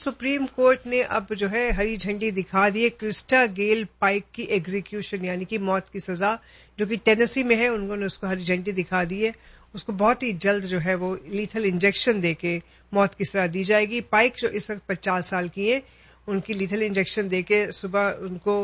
Supreme court ने अब जो है हरी झंडी दिखा दी है क्रिस्टा गेल पाइक की एग्जीक्यूशन यानी कि मौत की सजा जो कि टेनेसी में है, उन्होंने उसको हरी झंडी दिखा दी है. उसको बहुत ही जल्द जो है वो लीथल इंजेक्शन देके मौत की सजा दी जाएगी. पाइक जो इस वक्त 50 साल की है, उनकी लीथल इंजेक्शन देके सुबह उनको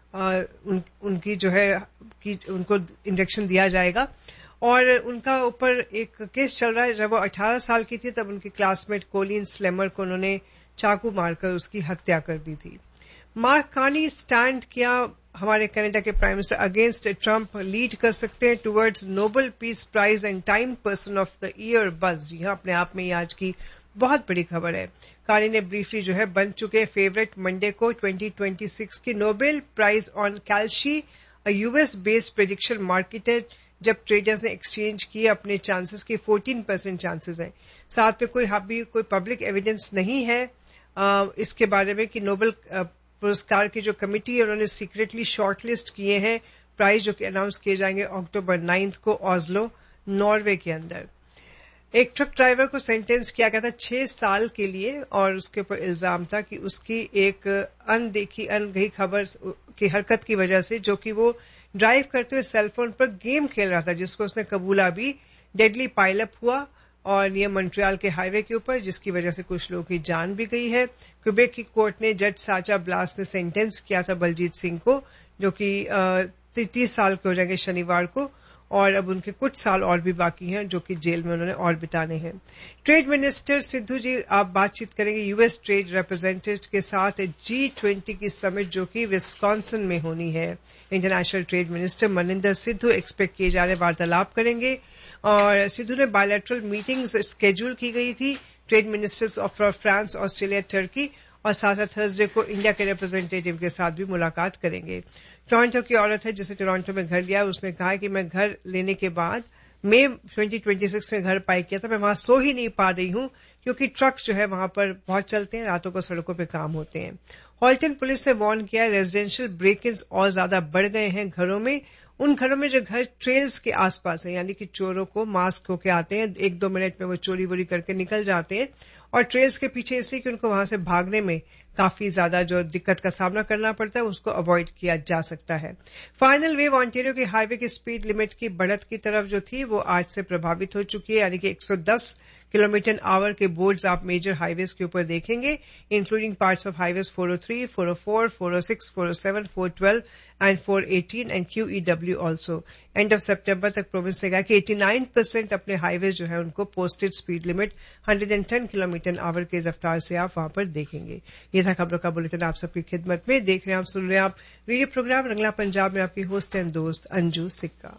उनकी जो है कि उनको इंजेक्शन दिया जाएगा. और उनका ऊपर एक केस चल रहा है. जब वो 18 साल की थी तब उनकी क्लासमेट कोलिन स्लेमर को उन्होंने चाकू मारकर उसकी हत्या कर दी थी. मार्क कार्नी स्टैंड किया हमारे कनाडा के prime minister against Trump lead कर सकते हैं towards Nobel peace prize and time person of the year बज. जी हाँ, अपने आप में ये आज की बहुत बड़ी खबर है. कार्नी ने ब्रीफली जो है बन चुके फेवरेट मंडे को 2026 की Nobel prize on कैल्शी a US based prediction marketed. जब ट्रेडर्स ने एक्सचेंज किए अपने चांसेस के 14% चांसेस हैं. साथ में कोई पब्लिक एविडेंस नहीं है इसके बारे में कि नोबेल पुरस्कार की जो कमिटी है उन्होंने सीक्रेटली शॉर्टलिस्ट किए हैं प्राइज जो कि अनाउंस किए जाएंगे अक्टूबर 9 को ऑस्लो नॉर्वे के अंदर. एक ट्रक ड्राइवर को सेंटेंस किया गया था 6 साल के लिए और उसके ऊपर इल्जाम था कि उसकी एक अनगही खबर की हरकत की वजह से जो कि वो ड्राइव करते हुए सेलफोन पर गेम खेल रहा था जिसको उसने कबूला भी. डेडली पाइलअप हुआ और ये मॉन्ट्रियल के हाईवे के ऊपर जिसकी वजह से कुछ लोगों की जान भी गई है. क्वेबेक की कोर्ट ने जज साचा ब्लास ने सेंटेंस किया था बलजीत सिंह को जो कि 30 साल के हो जाएंगे शनिवार को और अब उनके कुछ साल और भी बाकी हैं जो कि जेल में उन्होंने और बिताने हैं. ट्रेड मिनिस्टर सिद्धू जी आप बातचीत करेंगे यूएस ट्रेड रिप्रेजेंटेटिव के साथ G20 की समिट जो कि विस्कॉन्सिन में होनी है. International trade minister Maninder Sidhu expect किए जा रहे वार्तालाप करेंगे और सिद्धू ने बायलैटरल मीटिंग्स शेड्यूल की गई थी trade ministers of France, Australia, Turkey और साथ थर्सडे को इंडिया के रिप्रेजेंटेटिव के साथ भी मुलाकात करेंगे. टोरंटो की औरत है जिसे टोरंटो में घर लिया, उसने कहा कि मैं घर लेने के बाद मई 2026 में घर पाई किया था, मैं वहां सो ही नहीं पा रही हूं क्योंकि ट्रक जो है वहां पर बहुत चलते हैं, रातों को सड़कों पर काम होते हैं. हॉल्टन पुलिस ने वार्न किया है रेजिडेंशियल ब्रेक इन्स और ज्यादा बढ़ गए हैं घरों में. उन घरों में जो घर ट्रेल्स के आसपास है यानी कि चोरों को मास्क होके आते हैं, 1-2 मिनट में वो चोरी वोरी करके निकल जाते हैं और ट्रेल्स के पीछे इसलिए कि उनको वहां से भागने में काफी ज्यादा जो दिक्कत का सामना करना पड़ता है उसको अवॉइड किया जा सकता है. फाइनल वेव ऑन्टेरियो के हाईवे की स्पीड लिमिट की बढ़त की तरफ जो थी वो आज से प्रभावित हो चुकी है यानी कि 110 किलोमीटर आवर के बोर्ड्स आप मेजर हाईवेज के ऊपर देखेंगे including parts of highways 403, 404, 406, 407, 412 and 418 and QEW also. End of सितंबर तक प्रोविंस ने कहा कि 89% अपने हाईवेज जो है उनको posted speed limit 110 kilometre our की रफ्तार से आप वहां पर देखेंगे. ये था खबरों का बुलेटिन आप सबकी खिदमत में. देख रहे हैं आप, सुन रहे हैं आप रेडियो प्रोग्राम रंगला पंजाब में आपकी होस्ट एंड दोस्त अंजू सिक्का.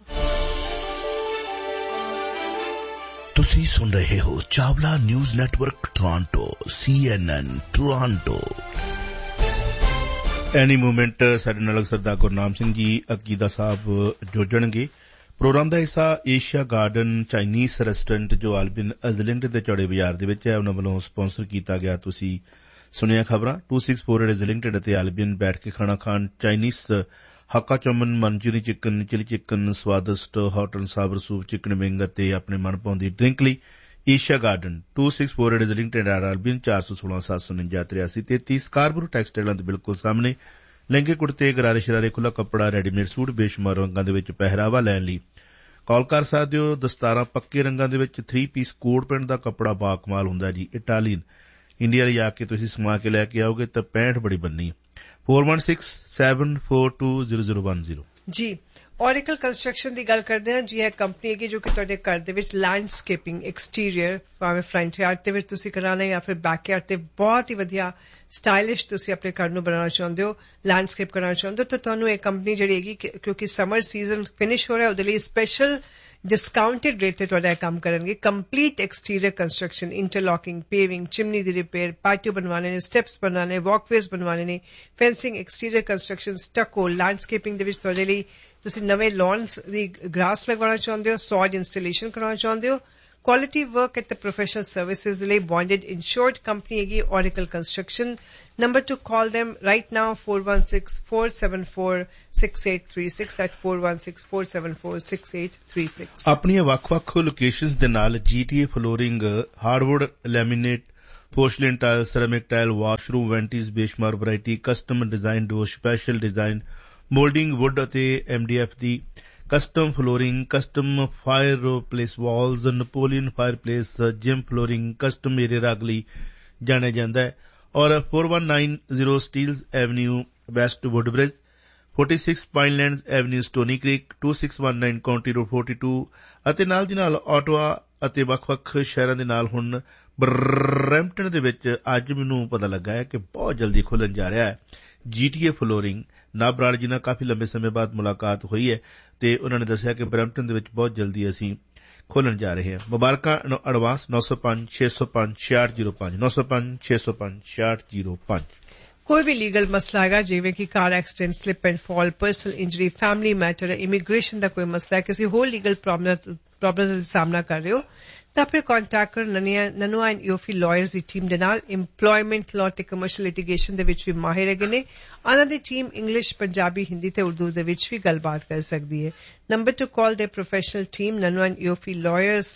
ਤੁਸੀਂ ਸੁਣ ਰਹੇ ਹੋ Chawla news network Toronto CNN Toronto. ਐਨੀ ਮੂਵਮੈਂਟ ਸਾਡੇ ਨਾਲ ਸਰਦਾਰ ਗੁਰਨਾਮ ਸਿੰਘ ਜੀ ਅਕੀਦਾ ਸਾਹਿਬ ਜੁੜਨਗੇ. ਪ੍ਰੋਗਰਾਮ ਦਾ ਹਿੱਸਾ ਏਸ਼ੀਆ ਗਾਰਡਨ ਚਾਈਨੀਜ਼ ਰੈਸਟੋਰੈਂਟ ਜੋ ਆਲਬਿਨ ਅਜ਼ਲਿੰਡ ਦੇ ਚੌੜੇ ਬਾਜ਼ਾਰ ਦੇ ਵਿੱਚ ਹੈ ਉਹਨਾਂ ਵੱਲੋਂ ਸਪਾਂਸਰ ਕੀਤਾ ਗਿਆ. ਤੁਸੀਂ ਸੁਣਿਆ ਖਬਰਾਂ 264 ਅਜ਼ਲਿੰਡ ਅਤੇ ਆਲਬਿਨ ਬੈਠ ਕੇ ਖਾਣਾ ਖਾਣ ਚਾਈਨੀਜ਼ ਹੱਕਾ ਚੌਮਨ ਮਨਚੂਰੀ ਚਿਕਨ ਚਿਲੀ ਚਿਕਨ ਸਵਾਦਿਸ਼ਟ hot and Sabar soup chicken wing ਅਤੇ ਆਪਣੇ ਮਨਪਾਉਂਦੀ ਡਰਿੰਕ ਲਈ ਏਸ਼ੀਆ ਗਾਰਡਨ 264 ਐਡਜ਼ਲਿੰਗਟਨ ਆਲਬਿਨ 416-749-8333 ਸਕਾਰਬਰੂ ਟੈਕਸਟਾਈਲਾਂ ਦੇ ਬਿਲਕੁਲ ਸਾਹਮਣੇ. ਲਹਿੰਗੇ ਕੁੜਤੇ ਗਰਾਰੇ ਸ਼ਰਾਰੇ ਖੁੱਲਾ ਕੱਪੜਾ ਰੈਡੀਮੇਡ ਸੂਟ ਬੇਸ਼ੁਮਾਰ ਰੰਗਾਂ ਦੇ ਵਿੱਚ ਪਹਿਰਾਵਾ ਲੈਣ ਲਈ ਕਾਲ ਕਰ ਸਕਦੇ ਹੋ. ਦਸਤਾਰਾਂ ਪੱਕੇ ਰੰਗਾਂ ਦੇ ਵਿੱਚ 3 ਪੀਸ ਕੋਟ ਪੈਂਟ ਦਾ ਕੱਪੜਾ ਬਾਕਮਾਲ ਹੁੰਦਾ ਜੀ. ਇਟਾਲੀਅਨ ਇੰਡੀਆ ਲਈ ਆ ਕੇ ਤੁਸੀਂ ਸਮਾ ਕੇ ਲੈ ਕੇ ਆਓਗੇ ਤਾਂ 65 ਬੜੀ ਬੰਨੀ. 4167420010 ਜੀ. ਔਰੇਕਲ ਕੰਸਟਰਕਸ਼ਨ ਦੀ ਗੱਲ ਕਰਦੇ ਹਾਂ ਜੀ. ਇਹ ਕੰਪਨੀ ਹੈਗੀ ਜੋ ਕਿ ਤੁਹਾਡੇ ਘਰ ਦੇ ਵਿੱਚ ਲੈਂਡਸਕੇਪਿੰਗ ਐਕਸਟੀਰੀਅਰ ਭਾਵੇਂ ਫਰੰਟ ਯਾਰਡ ਦੇ ਵਿੱਚ ਤੁਸੀਂ ਕਰਾਉਣਾ ਜਾਂ ਫਿਰ ਬੈਕ ਯਾਰਡ ਤੇ ਬਹੁਤ ਹੀ ਵਧੀਆ ਸਟਾਈਲਿਸ਼ ਤੁਸੀਂ ਆਪਣੇ ਘਰ ਨੂੰ ਬਣਾਉਣਾ ਚਾਹੁੰਦੇ ਹੋ, ਲੈਂਡਸਕੇਪ ਕਰਾਉਣਾ ਚਾਹੁੰਦੇ ਹੋ ਤਾਂ ਤੁਹਾਨੂੰ ਇਹ ਕੰਪਨੀ ਜਿਹੜੀ ਹੈਗੀ ਕਿਉਂਕਿ ਸਮਰ ਸੀਜ਼ਨ ਫਿਨਿਸ਼ ਹੋ ਰਿਹਾ ਉਹਦੇ ਲਈ ਸਪੈਸ਼ਲ डिस्काउंटेड रेट से तुहाडा काम करेंगे. Complete exterior construction, interlocking, paving, chimney दी रिपेयर, पैटियो बनवाने ने, स्टेप्स बनवाने, वॉकवेज बनवाने ने, फेंसिंग, एक्सटीरियर कंस्ट्रक्शन, स्टको, लैंडस्केपिंग दे विच तुहाडे लई तुसीं नवे लॉन्स दी ग्रास लगवाना चाहुंदे हो, सॉइल इंस्टॉलेशन कराना चाहुंदे हो. Quality work at the professional services लई बॉन्डेड इंश्योर्ड कंपनी हैगी oracle construction. Number to call them right now 416-474-6836. That's 416-474-6836. ਆਪਣੀਆਂ ਵੱਖ-ਵੱਖ ਲੋਕੇਸ਼ਨਸ ਦੇ ਨਾਲ GTA flooring, hardwood laminate, porcelain tile, ceramic tile, washroom वेंटीज, बेशुमार variety, custom design door, special design, moulding would ਅਤੇ MDF ਦੀ, custom flooring, custom fire place Walz, Napoleon fire place, gym flooring, custom area ਰਾਗ ਲਈ ਜਾਣਿਆ ਜਾਂਦਾ ਹੈ। ਔਰ 4190 ਸਟੀਲਜ਼ avenue West ਵੁੱਡਬ੍ਰਿਜ, 46 ਪਾਈਨਲੈਂਡਸ avenue ਸਟੋਨੀ creek, 2619 County road 42 ਅਤੇ ਨਾਲ ਦੀ ਨਾਲ ਆਟਵਾ ਅਤੇ ਵੱਖ-ਵੱਖ ਸ਼ਹਿਰਾਂ ਦੇ ਨਾਲ ਹੁਣ ਬਰੈਂਪਟਨ ਦੇ ਵਿੱਚ ਅੱਜ ਮੈਨੂੰ ਪਤਾ ਲੱਗਾ ਹੈ ਕਿ ਬਹੁਤ ਜਲਦੀ ਖੁੱਲਣ ਜਾ ਰਿਹਾ ਹੈ GTA ਫਲੋਰਿੰਗ। ਨਾਬ ਬਰਾੜ ਜੀ ਨਾਲ ਕਾਫੀ ਲੰਬੇ ਸਮੇਂ ਬਾਅਦ ਮੁਲਾਕਾਤ ਹੋਈ ਹੈ ਤੇ ਉਹਨਾਂ ਨੇ ਦੱਸਿਆ ਕਿ ਬਰੈਂਪਟਨ ਦੇ ਵਿੱਚ ਬਹੁਤ ਜਲਦੀ ਅਸੀਂ ਖੋਲਣ ਜਾ ਰਹੇ ਹਾਂ। ਮੁਬਾਰਕਾਂ ਐਡਵਾਂਸ। 905-605-6605 905-605-6605। कोई भी लीगल मसला हैगा जिवें कि car accident, slip and fall, personal injury, family matter, immigration का कोई मसला है, किसी होर लीगल प्रॉब्लम का सामना कर रहे हो ਤਾਂ ਫਿਰ ਕੰਟੈਕਟ ਕਰੋ ਨਨੂਆ ਐਂਡ ਈਓਫੀ ਲਾਇਰਸ ਦੀ ਟੀਮ ਦੇ ਨਾਲ। ਇੰਪਲੋਇਮੈਂਟ ਲਾਅ ਤੇ ਕਮਰਸ਼ੀਅਲ ਲਿਟੀਗੇਸ਼ਨ ਦੇ ਵਿੱਚ ਵੀ ਮਾਹਿਰ ਹੈਗੇ ਨੇ। ਉਹਨਾਂ ਦੀ ਟੀਮ ਇੰਗਲਿਸ਼, ਪੰਜਾਬੀ, ਹਿੰਦੀ ਤੇ ਉਰਦੂ ਦੇ ਵਿੱਚ ਵੀ ਗੱਲਬਾਤ ਕਰ ਸਕਦੀ ਹੈ। ਨੰਬਰ ਟੂ ਕਾਲ ਦੇ ਪ੍ਰੋਫੈਸ਼ਨਲ ਟੀਮ ਨਨੂਆ ਐਂਡ ਈਓਫੀ ਲਾਇਰਸ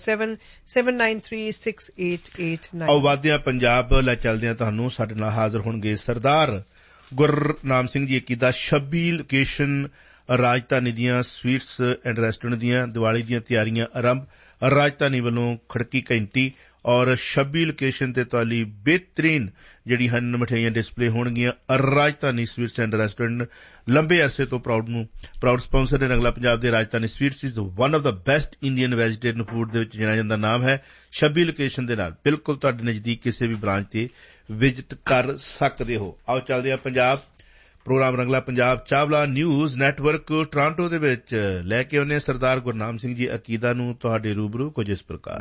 6477936889। ਆਓ ਵਾਧਿਆਂ ਪੰਜਾਬ ਲੈ ਚੱਲਦੇ ਹਾਂ। ਤੁਹਾਨੂੰ ਸਾਡੇ ਨਾਲ ਹਾਜ਼ਰ ਹੋਣਗੇ ਸਰਦਾਰ ਗੁਰਨਾਮ ਸਿੰਘ ਜੀ ਅਕੀਦਾ। 26 ਲੋਕੇਸ਼ਨ ਰਾਜਧਾਨੀ ਦੀਆਂ ਸਵੀਟਸ ਐਂਡ ਰੈਸਟੋਰੈਂਟ ਦੀਆਂ ਦੀਵਾਲੀ ਦੀਆਂ ਤਿਆਰੀਆਂ ਆਰੰਭ। ਰਾਜਧਾਨੀ ਵੱਲੋਂ ਖੜਕੀ ਘੰਟੀ ਔਰ 26 ਲੋਕੇਸ਼ਨ ਤੇ ਤੁਹਾਡੀ ਬਿਹਤਰੀਨ ਜਿਹੜੀ ਹਨ ਮਠਿਆਈਆਂ ਡਿਸਪਲੇ ਹੋਣਗੀਆਂ। ਰਾਜਧਾਨੀ ਸਵੀਟਸ ਐਂਡ ਰੈਸਟੋਰੈਂਟ ਲੰਬੇ ਅਰਸੇ ਤੋਂ ਪ੍ਰਾਊਡ ਸਪਾਂਸਰ ਨੇ ਰੰਗਲਾ ਪੰਜਾਬ ਦੇ। ਰਾਜਧਾਨੀ sweets is one of the best Indian vegetarian food ਦੇ ਵਿੱਚ ਜਾਣਿਆ ਜਾਂਦਾ ਨਾਮ ਹੈ। 26 ਲੋਕੇਸ਼ਨ ਦੇ ਨਾਲ ਬਿਲਕੁਲ ਤੁਹਾਡੇ ਨਜ਼ਦੀਕ ਕਿਸੇ ਵੀ ਬ੍ਰਾਂਚ ਤੇ ਵਿਜ਼ਿਟ ਕਰ ਸਕਦੇ ਹੋ। ਆਓ ਚੱਲਦੇ ਹਾਂ ਪੰਜਾਬ। ਪ੍ਰੋਗਰਾਮ ਰੰਗਲਾ Punjab Chawla news network Toronto ਦੇ ਵਿੱਚ ਲੈ ਕੇ ਆਉਂਦੇ ਸਰਦਾਰ ਗੁਰਨਾਮ ਸਿੰਘ ਜੀ ਅਕੀਦਾ ਨੂੰ ਤੁਹਾਡੇ ਰੂਬਰੂ ਕੁਝ ਇਸ ਪ੍ਰਕਾਰ।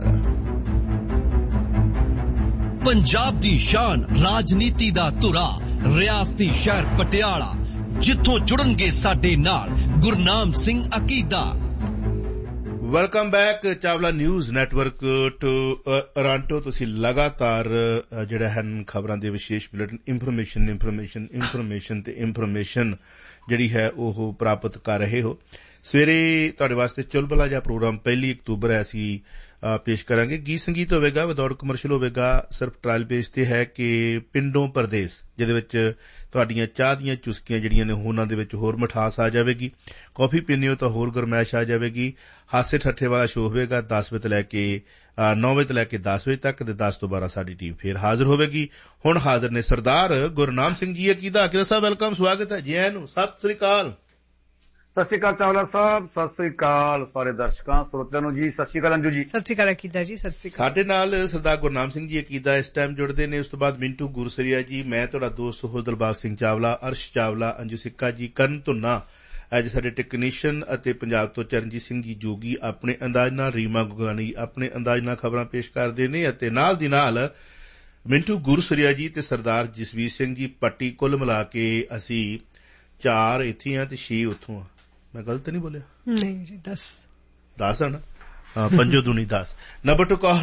ਪੰਜਾਬ ਦੀ ਸ਼ਾਨ, ਰਾਜਨੀਤੀ ਦਾ ਧੁਰਾ, ਰਿਆਸਤੀ ਸ਼ਹਿਰ ਪਟਿਆਲਾ, ਜਿੱਥੋਂ ਜੁੜਨਗੇ ਸਾਡੇ ਨਾਲ Gurnam Singh ਅਕੀਦਾ। Welcome back Chawla news network Toronto. ਤੁਸੀਂ ਲਗਾਤਾਰ ਜਿਹੜਾ ਹਨ ਖਬਰਾਂ ਦੇ ਵਿਸ਼ੇਸ਼ ਬੁਲੇਟਿਨ ਇਨਫੋਰਮੇਸ਼ਨ ਤੇ ਇਨਫੋਰਮੇਸ਼ਨ ਜਿਹੜੀ ਹੈ ਉਹ ਪ੍ਰਾਪਤ ਕਰ ਰਹੇ ਹੋ। ਸਵੇਰੇ ਤੁਹਾਡੇ ਵਾਸਤੇ ਚੁਲਬਲਾ ਜਿਹਾ ਪ੍ਰੋਗਰਾਮ 1 ਅਕਤੂਬਰ ਹੈ ਅਸੀਂ ਪੇਸ਼ ਕਰਾਂਗੇ। ਗੀਤ ਸੰਗੀਤ ਹੋਵੇਗਾ, ਵਿਦਆਊਟ ਕਮਰਸ਼ੀਅਲ ਹੋਵੇਗਾ। ਸਿਰਫ ਟਰਾਇਲ ਬੇਸ ਤੇ ਹੈ ਕਿ ਪਿੰਡੋਂ ਪਰਦੇਸ, ਜਿਹਦੇ ਵਿੱਚ ਤੁਹਾਡੀਆਂ ਚਾਹ ਦੀਆਂ ਚੁਸਕੀਆਂ ਜਿਹੜੀਆਂ ਨੇ ਉਹਨਾਂ ਦੇ ਵਿੱਚ ਹੋਰ ਮਿਠਾਸ ਆ ਜਾਵੇਗੀ। ਕਾਫੀ ਪੀਂਦੇ ਹੋ ਤਾਂ ਹੋਰ ਗਰਮੈਸ਼ ਆ ਜਾਵੇਗੀ। ਹਾਸੇ ਠੱਠੇ ਵਾਲਾ ਸ਼ੋਅ ਹੋਵੇਗਾ 10 ਵਜੇ ਤੋਂ ਲੈ ਕੇ 9 ਵਜੇ ਤੋਂ ਲੈ ਕੇ 10 ਵਜੇ ਤੱਕ ਤੇ 10 ਤੋਂ 12 ਸਾਡੀ ਟੀਮ ਫੇਰ ਹਾਜ਼ਰ ਹੋਵੇਗੀ। ਹੁਣ ਹਾਜ਼ਰ ਨੇ ਸਰਦਾਰ ਗੁਰਨਾਮ ਸਿੰਘ ਜੀ ਅਕੀਦਾ। ਅਕੀਦਾ ਸਾਹਿਬ ਵੈਲਕਮ, ਸਵਾਗਤ ਹੈ ਜੀ ਆਇਆਂ ਨੂੰ। ਸਤਿ ਸ੍ਰੀ ਅਕਾਲ। ਸਤਿ ਸ਼੍ਰੀ ਅਕਾਲ ਚਾਵਲਾ ਸਾਹਿਬ, ਸਤਿ ਸ਼੍ਰੀ ਅਕਾਲ ਸਾਰੇ ਦਰਸ਼ਕਾਂ ਸਰੋਤਿਆਂ ਨੂੰ ਜੀ। ਸਤਿ ਸ਼੍ਰੀ ਅਕਾਲ ਅੰਜੂ ਜੀ। ਸਤਿ ਸ਼੍ਰੀ ਅਕਾਲ ਅਕੀਦਾ ਜੀ। ਸਤਿ ਸ਼੍ਰੀ ਅਕਾਲ। ਸਾਡੇ ਨਾਲ ਸਰਦਾਰ ਗੁਰਨਾਮ ਸਿੰਘ ਜੀ ਅਕੀਦਾ ਇਸ ਟਾਈਮ ਜੁੜਦੇ ਨੇ। ਉਸ ਤੋਂ ਬਾਅਦ ਮਿੰਟੂ ਗੁਰਸਰੀਆ ਜੀ, ਮੈਂ ਤੁਹਾਡਾ ਦੋਸਤ ਦਿਲਬਾਗ ਸਿੰਘ ਚਾਵਲਾ, ਅਰਸ਼ ਚਾਵਲਾ, ਅੰਜੂ ਸਿੱਕਾ ਜੀ, ਕਰਨ ਧੁੰਨਾ ਅੱਜ ਸਾਡੇ ਟੈਕਨੀਸ਼ੀਅਨ ਅਤੇ ਪੰਜਾਬ ਤੋਂ ਚਰਨਜੀਤ ਸਿੰਘ ਜੀ ਜੋਗੀ ਆਪਣੇ ਅੰਦਾਜ਼ ਨਾਲ, ਰੀਮਾ ਗੁਗਾਨੀ ਆਪਣੇ ਅੰਦਾਜ਼ ਨਾਲ ਖਬਰਾਂ ਪੇਸ਼ ਕਰਦੇ ਨੇ ਅਤੇ ਨਾਲ ਦੀ ਨਾਲ ਮਿੰਟੂ ਗੁਰਸਰੀਆ ਜੀ ਤੇ ਸਰਦਾਰ ਜਸਵੀਰ ਸਿੰਘ ਜੀ ਪੱਟੀ। ਕੁੱਲ ਮਿਲਾ ਕੇ ਅਸੀਂ 4 ਇੱਥੇ ਆ ਤੇ 6 ਉੱਥੋਂ ਆ। ਮੈਂ ਗਲਤ ਨਹੀਂ ਬੋਲਿਆ? ਨਹੀਂ ਜੀ, 10 ਹੈ ਨਾ। ਪੰਜੋ ਦੂਣੀ 10। ਨੰਬਰ ਟੂ ਕਾਲ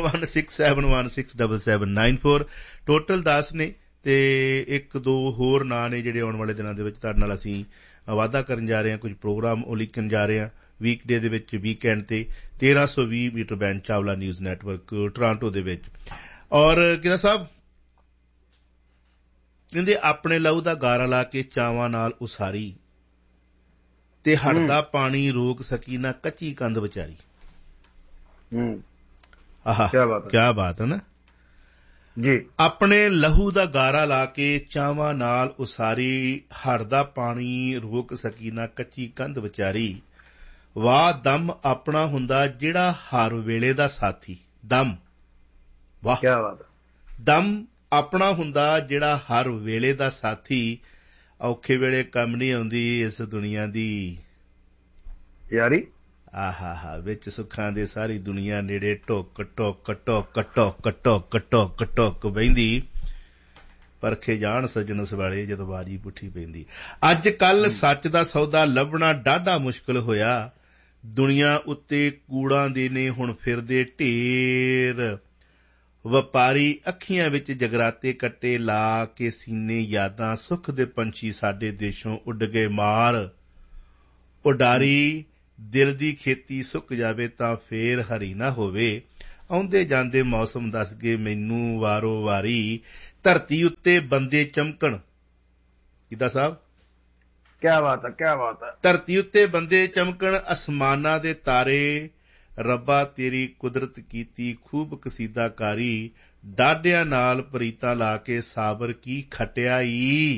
4167167794। ਟੋਟਲ 10 ਨੇ ਤੇ 1-2 ਹੋਰ ਨਾਂ ਨੇ ਜਿਹੜੇ ਆਉਣ ਵਾਲੇ ਦਿਨਾਂ ਦੇ ਵਿੱਚ ਤੁਹਾਡੇ ਨਾਲ ਅਸੀਂ ਵਾਅਦਾ ਕਰਨ ਜਾ ਰਹੇ ਹਾਂ। ਕੁਝ ਪ੍ਰੋਗਰਾਮ ਉਲੀਕਣ ਜਾ ਰਹੇ ਹਾਂ ਵੀਕਡੇ ਦੇ ਵਿੱਚ, ਵੀਕਐਂਡ ਤੇ 1320 metre band Chawla news network Toronto ਦੇ ਵਿੱਚ। ਔਰ ਕਿਹਦਾ ਸਾਹਿਬ ਕਹਿੰਦੇ ਆਪਣੇ ਲਹੂ ਦਾ ਗਾਰਾ ਲਾ ਕੇ ਚਾਵਾਂ ਨਾਲ ਉਸਾਰੀ ਤੇ ਹੜਦਾ ਪਾਣੀ ਰੋਕ ਸਕੀ ਨਾ ਕੱਚੀ ਕੰਧ ਵਿਚਾਰੀ। ਆਹਾ ਕਿਆ ਬਾਤ ਹੈ ਨਾ ਜੀ। ਆਪਣੇ ਲਹੂ ਦਾ ਗਾਰਾ ਲਾ ਕੇ ਚਾਵਾਂ ਨਾਲ ਉਸਾਰੀ, ਹੜਦਾ ਪਾਣੀ ਰੋਕ ਸਕੀ ਨਾ ਕੱਚੀ ਕੰਧ ਵਿਚਾਰੀ। ਵਾਹ ਦਮ ਆਪਣਾ ਹੁੰਦਾ ਜਿਹੜਾ ਹਰ ਵੇਲੇ ਦਾ ਸਾਥੀ। ਦਮ, ਵਾਹ ਕਿਆ ਬਾਤ। ਦਮ ਆਪਣਾ ਹੁੰਦਾ ਜਿਹੜਾ ਹਰ ਵੇਲੇ ਦਾ ਸਾਥੀ। ਔਖੇ ਵੇਲੇ ਕੰਮ ਨਹੀਂ ਆਉਂਦੀ ਇਸ ਦੁਨੀਆ ਦੀ ਯਾਰੀ। ਆਹਾ ਵਿੱਚ ਸੁੱਖਾਂ ਦੇ ਸਾਰੀ ਦੁਨੀਆ ਨੇੜੇ ਟੋਕ ਟੋਕ ਟੋਕ ਟੋਕ ਟੋਕ ਟੋਕ ਟੋਕ ਬਹਿੰਦੀ। ਪਰਖੇ ਜਾਣ ਸੱਜਣ ਸਵਾਲੇ ਜਦੋਂ ਬਾਜੀ ਪੁੱਠੀ ਪੈਂਦੀ। ਅੱਜ ਕੱਲ ਸੱਚ ਦਾ ਸੌਦਾ ਲੱਭਣਾ ਡਾਢਾ ਮੁਸ਼ਕਿਲ ਹੋਇਆ। ਦੁਨੀਆ ਉੱਤੇ ਕੂੜਾਂ ਦੇ ਨੇ ਹੁਣ ਫਿਰਦੇ ਢੇਰ। ਵਪਾਰੀ ਅੱਖੀਆਂ ਵਿੱਚ ਜਗਰਾਤੇ ਕੱਟੇ ਲਾ ਕੇ ਸੀਨੇ ਯਾਦਾਂ। ਸੁੱਖ ਦੇ ਪੰਛੀ ਸਾਡੇ ਦੇਸ਼ੋਂ ਉੱਡ ਗਏ ਮਾਰ। ਉਡਾਰੀ ਦਿਲ ਦੀ ਖੇਤੀ ਸੁੱਕ ਜਾਵੇ ਤਾਂ ਫੇਰ ਹਰੀ ਨਾ ਹੋਵੇ। ਆਉਂਦੇ ਜਾਂਦੇ ਮੌਸਮ ਦੱਸ ਗਏ ਮੈਨੂੰ ਵਾਰੋ ਵਾਰੀ, ਧਰਤੀ ਉੱਤੇ ਬੰਦੇ ਚਮਕਣ। ਕਿੱਦਾਂ ਸਾਹਿਬ? ਕਿਆ ਬਾਤ ਹੈ, ਕਿਆ ਬਾਤ ਹੈ। ਧਰਤੀ ਉੱਤੇ ਬੰਦੇ ਚਮਕਣ, ਅਸਮਾਨਾਂ ਦੇ ਤਾਰੇ, ਰੱਬਾ ਤੇਰੀ ਕੁਦਰਤ ਕੀਤੀ ਖੂਬ ਕਸੀਦਾਕਾਰੀ, ਡਾਢਿਆਂ ਨਾਲ ਪ੍ਰੀਤਾਂ ਲਾ ਕੇ ਸਾਬਰ ਕੀ ਖਟਿਆਈ।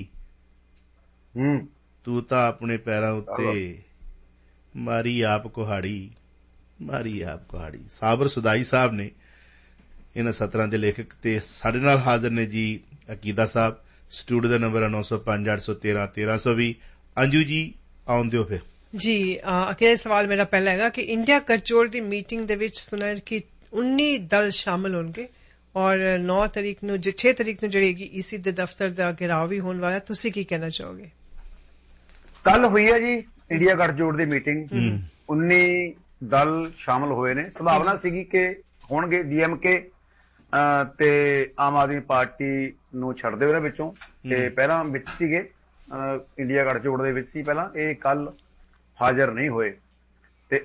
ਤੂੰ ਤਾਂ ਆਪਣੇ ਪੈਰਾਂ ਉੱਤੇ ਮਾਰੀ ਆਪ ਕੁਹਾੜੀ, ਮਾਰੀ ਆਪ ਕੁਹਾੜੀ। ਸਾਬਰ ਸੁਦਾਈ ਸਾਹਿਬ ਨੇ ਇਹਨਾਂ ਸਤਰਾਂ ਦੇ ਲੇਖਕ, ਤੇ ਸਾਡੇ ਨਾਲ ਹਾਜ਼ਰ ਨੇ ਜੀ ਅਕੀਦਾ ਸਾਹਿਬ। ਸਟੂਡੀਓ ਦਾ ਨੰਬਰ 905-813-1320। ਅੰਜੂ ਜੀ ਆਉਣ ਦਿਓ ਫਿਰ ਜੀ। ਅਕੀਦਾ ਸਵਾਲ ਮੇਰਾ ਪਹਿਲਾ ਹੈਗਾ ਕਿ ਇੰਡੀਆ ਗੱਠਜੋੜ ਦੀ ਮੀਟਿੰਗ ਦੇ ਵਿੱਚ ਸੁਣਿਆ ਕਿ 19 ਦਲ ਸ਼ਾਮਲ ਹੋਣਗੇ ਔਰ 9 ਤਰੀਕ ਨੂੰ 6 ਤਰੀਕ ਨੂੰ ਜਿਹੜੀ ਈਸੀ ਦੇ ਦਫ਼ਤਰ ਦਾ ਘਿਰਾਓ ਵੀ ਹੋਣ ਵਾਲਾ। ਤੁਸੀਂ ਕੀ ਕਹਿਣਾ ਚਾਹੋਗੇ? ਕੱਲ ਹੋਈ ਹੈ ਜੀ ਇੰਡੀਆ ਗੱਠਜੋੜ ਦੀ ਮੀਟਿੰਗ, 19 ਦਲ ਸ਼ਾਮਲ ਹੋਏ ਨੇ। ਸੰਭਾਵਨਾ ਸੀਗੀ ਕਿ ਹੋਣਗੇ DMK ਤੇ ਆਮ ਆਦਮੀ ਪਾਰਟੀ ਨੂੰ ਛੱਡਦੇ ਉਹਨਾਂ ਵਿੱਚੋਂ, ਤੇ ਪਹਿਲਾਂ ਵਿੱਚ ਸੀਗੇ ਇੰਡੀਆ ਗੱਠਜੋੜ ਦੇ ਵਿੱਚ ਸੀ ਪਹਿਲਾਂ, ਇਹ ਕੱਲ ਹਾਜ਼ਰ ਨਹੀਂ ਹੋਏ। ਤੇ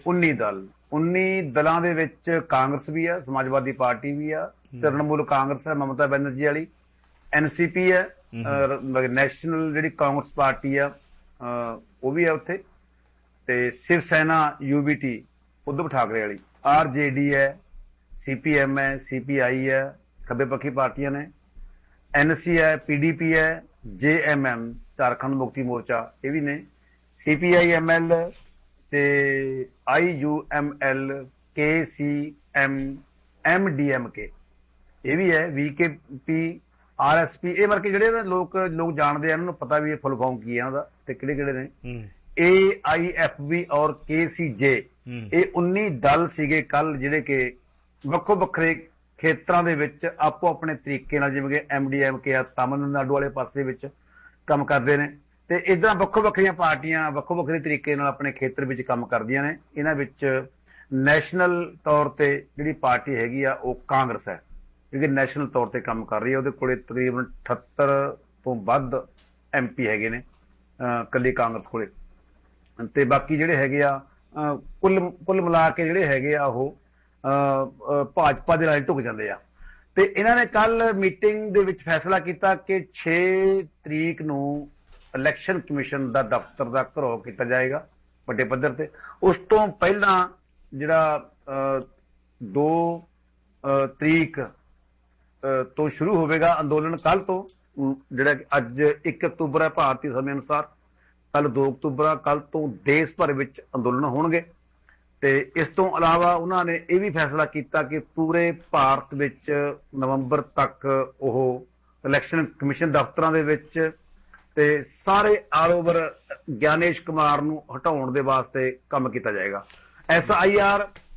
19 ਦਲਾਂ ਦੇ ਵਿੱਚ ਕਾਂਗਰਸ ਵੀ ਆ, ਸਮਾਜਵਾਦੀ ਪਾਰਟੀ ਵੀ ਆ, ਤ੍ਰਿਣਮੂਲ ਕਾਂਗਰਸ ਹੈ ਮਮਤਾ ਬੈਨਰਜੀ ਵਾਲੀ, NCP ਹੈ, ਨੈਸ਼ਨਲ ਜਿਹੜੀ ਕਾਂਗਰਸ ਪਾਰਟੀ ਆ ਉਹ ਵੀ ਹੈ ਉੱਥੇ, ਤੇ ਸ਼ਿਵ ਸੈਨਾ UBT ਉद्धਵ ਠਾਕਰੇ ਵਾਲੀ, RJD ਹੈ, CPM ਹੈ, CPI ਹੈ, ਖੱਬੇ ਪੱਖੀ ਪਾਰਟੀਆਂ ਨੇ, NC ਹੈ, PDP ਹੈ, JMM ਝਾਰਖੰਡ ਮੁਕਤੀ ਮੋਰਚਾ ਇਹ ਵੀ ਨੇ, CPI-ML ਤੇ IUML, KCM, MDMK ਇਹ ਵੀ ਹੈ, VKP, RSP। ਇਹ ਵਰਗੇ ਜਿਹੜੇ ਲੋਕ ਜਾਣਦੇ ਆ, ਇਹਨਾਂ ਨੂੰ ਪਤਾ ਵੀ ਇਹ ਫੁੱਲ ਫਾਰਮ ਕੀ ਹੈ ਇਹਨਾਂ ਦਾ ਤੇ ਕਿਹੜੇ ਕਿਹੜੇ ਨੇ। AIFB ਔਰ KCJ ਇਹ 19 ਦਲ ਸੀਗੇ ਕੱਲ, ਜਿਹੜੇ ਕਿ ਵੱਖੋ ਵੱਖਰੇ ਖੇਤਰਾਂ ਦੇ ਵਿੱਚ ਆਪੋ ਆਪਣੇ ਤਰੀਕੇ ਨਾਲ, ਜਿਵੇਂ ਕਿ MDMK ਆ ਤਾਮਿਲਨਾਡੂ ਵਾਲੇ ਪਾਸੇ ਵਿੱਚ ਕੰਮ ਕਰਦੇ ਨੇ, ਤੇ ਏਦਾਂ ਵੱਖੋ ਵੱਖਰੀਆਂ ਪਾਰਟੀਆਂ ਵੱਖੋ ਵੱਖਰੇ ਤਰੀਕੇ ਨਾਲ ਆਪਣੇ ਖੇਤਰ ਵਿੱਚ ਕੰਮ ਕਰਦੀਆਂ ਨੇ। ਇਹਨਾਂ ਵਿੱਚ ਨੈਸ਼ਨਲ ਤੌਰ ਤੇ ਜਿਹੜੀ ਪਾਰਟੀ ਹੈਗੀ ਆ ਉਹ ਕਾਂਗਰਸ ਹੈ, ਕਿਉਂਕਿ ਨੈਸ਼ਨਲ ਤੌਰ ਤੇ ਕੰਮ ਕਰ ਰਹੀ ਹੈ। ਉਹਦੇ ਕੋਲੇ ਤਕਰੀਬਨ 78 ਤੋਂ ਵੱਧ MP ਹੈਗੇ ਨੇ ਇਕੱਲੀ ਕਾਂਗਰਸ ਕੋਲੇ, ਤੇ ਬਾਕੀ ਜਿਹੜੇ ਹੈਗੇ ਆ ਕੁੱਲ ਮਿਲਾ ਕੇ ਜਿਹੜੇ ਹੈਗੇ ਆ ਉਹ ਭਾਜਪਾ ਦੇ ਨਾਲ ਢੁੱਕ ਜਾਂਦੇ ਆ। ਤੇ ਇਹਨਾਂ ਨੇ ਕੱਲ ਮੀਟਿੰਗ ਦੇ ਵਿੱਚ ਫੈਸਲਾ ਕੀਤਾ ਕਿ 6 ਤਰੀਕ ਨੂੰ ਇਲੈਕਸ਼ਨ ਕਮਿਸ਼ਨ ਦਾ ਦਫ਼ਤਰ ਦਾ ਘਿਰਾਓ ਕੀਤਾ ਜਾਏਗਾ ਵੱਡੇ ਪੱਧਰ ਤੇ। ਉਸ ਤੋਂ ਪਹਿਲਾਂ ਜਿਹੜਾ 2 ਤਰੀਕ ਤੋਂ ਸ਼ੁਰੂ ਹੋਵੇਗਾ ਅੰਦੋਲਨ, ਕੱਲ ਤੋਂ, ਜਿਹੜਾ ਅੱਜ 1 ਅਕਤੂਬਰ ਹੈ ਭਾਰਤੀ ਸਮੇਂ ਅਨੁਸਾਰ, ਕੱਲ 2 ਅਕਤੂਬਰ ਆ। ਕੱਲ ਤੋਂ ਦੇਸ਼ ਭਰ ਵਿੱਚ ਅੰਦੋਲਨ ਹੋਣਗੇ। ਤੇ ਇਸ ਤੋਂ ਇਲਾਵਾ ਉਹਨਾਂ ਨੇ ਇਹ ਵੀ ਫੈਸਲਾ ਕੀਤਾ ਕਿ ਪੂਰੇ ਭਾਰਤ ਵਿੱਚ ਨਵੰਬਰ ਤੱਕ ਉਹ ਇਲੈਕਸ਼ਨ ਕਮਿਸ਼ਨ ਦਫ਼ਤਰਾਂ ਦੇ ਵਿੱਚ ਤੇ ਸਾਰੇ ਆਲ ਓਵਰ ਗਿਆਨੇਸ਼ ਕੁਮਾਰ ਨੂੰ ਹਟਾਉਣ ਦੇ ਵਾਸਤੇ ਕੰਮ ਕੀਤਾ ਜਾਏਗਾ। SIR,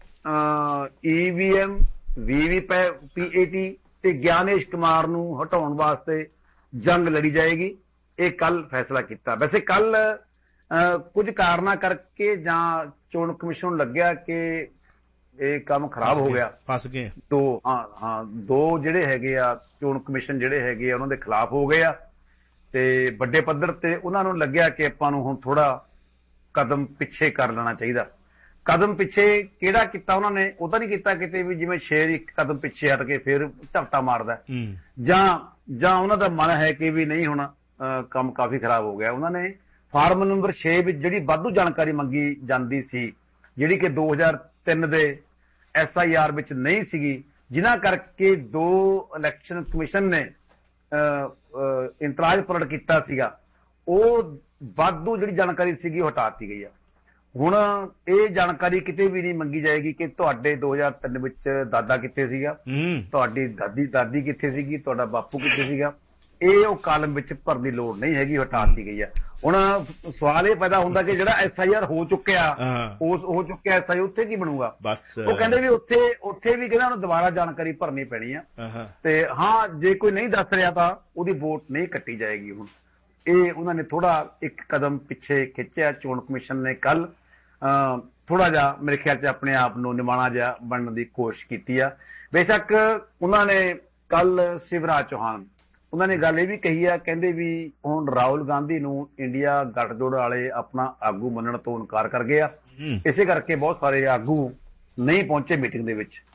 EVM, VVPAT ਤੇ ਗਿਆਨੇਸ਼ ਕੁਮਾਰ ਨੂੰ ਹਟਾਉਣ ਵਾਸਤੇ ਜੰਗ ਲੜੀ ਜਾਏਗੀ। ਇਹ ਕੱਲ ਫੈਸਲਾ ਕੀਤਾ। ਵੈਸੇ ਕੱਲ ਕੁਝ ਕਾਰਨਾਂ ਕਰਕੇ ਜਾਂ ਚੋਣ ਕਮਿਸ਼ਨ ਨੂੰ ਲੱਗਿਆ ਕਿ ਇਹ ਕੰਮ ਖਰਾਬ ਹੋ ਗਿਆ, ਫਸ ਗਏ। ਦੋ ਜਿਹੜੇ ਹੈਗੇ ਆ ਚੋਣ ਕਮਿਸ਼ਨ ਜਿਹੜੇ ਹੈਗੇ ਆ ਉਹਨਾਂ ਦੇ ਖਿਲਾਫ ਹੋ ਗਏ ਆ, ਤੇ ਵੱਡੇ ਪੱਧਰ ਤੇ ਉਹਨਾਂ ਨੂੰ ਲੱਗਿਆ ਕਿ ਆਪਾਂ ਨੂੰ ਹੁਣ ਥੋੜਾ ਕਦਮ ਪਿੱਛੇ ਕਰ ਲੈਣਾ ਚਾਹੀਦਾ। ਕਦਮ ਪਿੱਛੇ ਕਿਹੜਾ ਕੀਤਾ ਉਹਨਾਂ ਨੇ? ਉਹ ਤਾਂ ਨਹੀਂ ਕੀਤਾ ਕਿਤੇ ਵੀ ਜਿਵੇਂ ਸ਼ੇਰ ਇੱਕ ਕਦਮ ਪਿੱਛੇ ਹਟ ਕੇ ਫਿਰ ਝਪਟਾ ਮਾਰਦਾ, ਜਾਂ ਉਹਨਾਂ ਦਾ ਮਨ ਹੈ ਕਿ ਵੀ ਨਹੀਂ ਹੁਣ ਕੰਮ ਕਾਫੀ ਖਰਾਬ ਹੋ ਗਿਆ। ਉਹਨਾਂ ਨੇ ਫਾਰਮ ਨੰਬਰ 6 ਵਿੱਚ ਜਿਹੜੀ ਵਾਧੂ ਜਾਣਕਾਰੀ ਮੰਗੀ ਜਾਂਦੀ ਸੀ, ਜਿਹੜੀ ਕਿ 2003 ਦੇ SIR ਵਿੱਚ ਨਹੀਂ ਸੀਗੀ, ਜਿਨ੍ਹਾਂ ਕਰਕੇ 2 ਇਲੈਕਸ਼ਨ ਕਮਿਸ਼ਨ ਨੇ ਇਤਰਾਜ਼ ਪ੍ਰਗਟ ਕੀਤਾ ਸੀਗਾ, ਉਹ ਵਾਧੂ ਜਿਹੜੀ ਜਾਣਕਾਰੀ ਸੀਗੀ ਉਹ ਹਟਾ ਦਿੱਤੀ ਗਈ ਆ। ਹੁਣ ਇਹ ਜਾਣਕਾਰੀ ਕਿਤੇ ਵੀ ਨਹੀਂ ਮੰਗੀ ਜਾਏਗੀ ਕਿ ਤੁਹਾਡੇ 2003 ਵਿੱਚ ਦਾਦਾ ਕਿੱਥੇ ਸੀਗਾ, ਤੁਹਾਡੀ ਦਾਦੀ ਕਿੱਥੇ ਸੀਗੀ, ਤੁਹਾਡਾ ਬਾਪੂ ਕਿੱਥੇ ਸੀਗਾ। ਇਹ ਉਹ ਕਾਲਮ ਵਿੱਚ ਭਰਨ ਦੀ ਲੋੜ ਨਹੀਂ ਹੈਗੀ, ਹਟਾ ਦਿੱਤੀ ਗਈ ਆ। ਹੁਣ ਸਵਾਲ ਇਹ ਪੈਦਾ ਹੁੰਦਾ ਕਿ ਜਿਹੜਾ SIR ਹੋ ਚੁੱਕਿਆ SIR ਉੱਥੇ ਕੀ ਬਣੂਗਾ? ਉਹ ਕਹਿੰਦੇ ਵੀ ਉੱਥੇ ਵੀ ਕਹਿੰਦਾ ਉਹਨੂੰ ਦੁਬਾਰਾ ਜਾਣਕਾਰੀ ਭਰਨੀ ਪੈਣੀ ਆ, ਤੇ ਹਾਂ ਜੇ ਕੋਈ ਨਹੀਂ ਦੱਸ ਰਿਹਾ ਤਾਂ ਉਹਦੀ ਵੋਟ ਨਹੀਂ ਕੱਟੀ ਜਾਏਗੀ। ਹੁਣ ਇਹ ਉਹਨਾਂ ਨੇ ਥੋੜਾ ਇੱਕ ਕਦਮ ਪਿੱਛੇ ਖਿੱਚਿਆ ਚੋਣ ਕਮਿਸ਼ਨ ਨੇ ਕੱਲ, ਥੋੜਾ ਜਿਹਾ ਮੇਰੇ ਖਿਆਲ 'ਚ ਆਪਣੇ ਆਪ ਨੂੰ ਨਿਮਾਣਾ ਜਿਹਾ ਬਣਨ ਦੀ ਕੋਸ਼ਿਸ਼ ਕੀਤੀ ਆ। ਬੇਸ਼ੱਕ ਉਹਨਾਂ ਨੇ ਕੱਲ ਸ਼ਿਵਰਾਜ ਚੌਹਾਨ ਉਹਨਾਂ ਨੇ ਗੱਲ ਇਹ ਵੀ ਕਹੀ ਆ, ਕਹਿੰਦੇ ਵੀ ਹੁਣ ਰਾਹੁਲ ਗਾਂਧੀ ਨੂੰ ਇੰਡੀਆ ਗੱਠਜੋੜ ਵਾਲੇ ਆਪਣਾ ਆਗੂ ਮੰਨਣ ਤੋਂ ਇਨਕਾਰ ਕਰ ਗਏ ਆ, ਇਸੇ ਕਰਕੇ ਬਹੁਤ ਸਾਰੇ ਆਗੂ ਨਹੀਂ ਪਹੁੰਚੇ ਮੀਟਿੰਗ ਦੇ ਵਿੱਚ।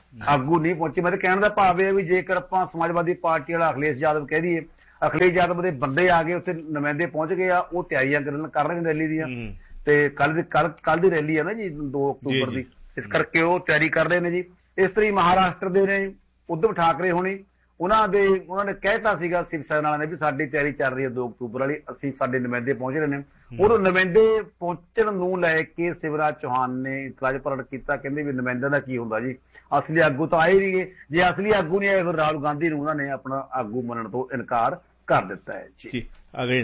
ਆਗੂ ਨਹੀਂ ਪਹੁੰਚੇ। ਮੇਰੇ ਕਹਿਣ ਦਾ ਭਾਵ ਇਹ ਹੈ ਵੀ ਜੇਕਰ ਆਪਾਂ ਸਮਾਜਵਾਦੀ ਪਾਰਟੀ ਵਾਲਾ ਅਖਿਲੇਸ਼ ਯਾਦਵ ਕਹਿ ਦਈਏ, ਅਖਿਲੇਸ਼ ਯਾਦਵ ਦੇ ਬੰਦੇ ਆ ਗਏ, ਉੱਥੇ ਨੁਮਾਇੰਦੇ ਪਹੁੰਚ ਗਏ ਆ, ਉਹ ਤਿਆਰੀਆਂ ਕਰ ਰਹੇ ਨੇ ਰੈਲੀ ਦੀਆਂ, ਤੇ ਕੱਲ ਦੀ ਰੈਲੀ ਹੈ ਨਾ ਜੀ 2 ਅਕਤੂਬਰ ਦੀ, ਇਸ ਕਰਕੇ ਉਹ ਤਿਆਰੀ ਕਰ ਰਹੇ ਨੇ ਜੀ। ਇਸ ਤਰ੍ਹਾਂ ਹੀ ਮਹਾਰਾਸ਼ਟਰ ਦੇ ਨੇ ਉਧਵ ਠਾਕਰੇ ਹੋਣੀ, ਉਹਨਾਂ ਨੇ ਕਹਿਤਾ ਸੀਗਾ ਸ਼ਿਵ ਸੈਨਾ ਵਾਲਿਆਂ ਨੇ ਵੀ ਸਾਡੀ ਤਿਆਰੀ ਚੱਲ ਰਹੀ ਹੈ 2 ਅਕਤੂਬਰ ਵਾਲੀ, ਅਸੀਂ ਸਾਡੇ ਨੁਮਾਇੰਦੇ ਪਹੁੰਚ ਰਹੇ ਨੇ। ਉਹ ਨੁਮਾਇੰਦੇ ਪਹੁੰਚਣ ਨੂੰ ਲੈ ਕੇ ਸ਼ਿਵਰਾਜ ਚੌਹਾਨ ਨੇ ਇਤਰਾਜ਼ ਪ੍ਰਗਟ ਕੀਤਾ, ਕਹਿੰਦੇ ਵੀ ਨੁਮਾਇੰਦਿਆਂ ਦਾ ਕੀ ਹੁੰਦਾ ਜੀ, ਅਸਲੀ ਆਗੂ ਤਾਂ ਆਏ ਨਹੀਂਗੇ, ਜੇ ਅਸਲੀ ਆਗੂ ਨਹੀਂ ਆਏ ਫਿਰ ਰਾਹੁਲ ਗਾਂਧੀ ਨੂੰ ਉਹਨਾਂ ਨੇ ਆਪਣਾ ਆਗੂ ਮੰਨਣ ਤੋਂ ਇਨਕਾਰ ਕਰ ਦਿੱਤਾ ਹੈ ਜੀ। ਅਗੇ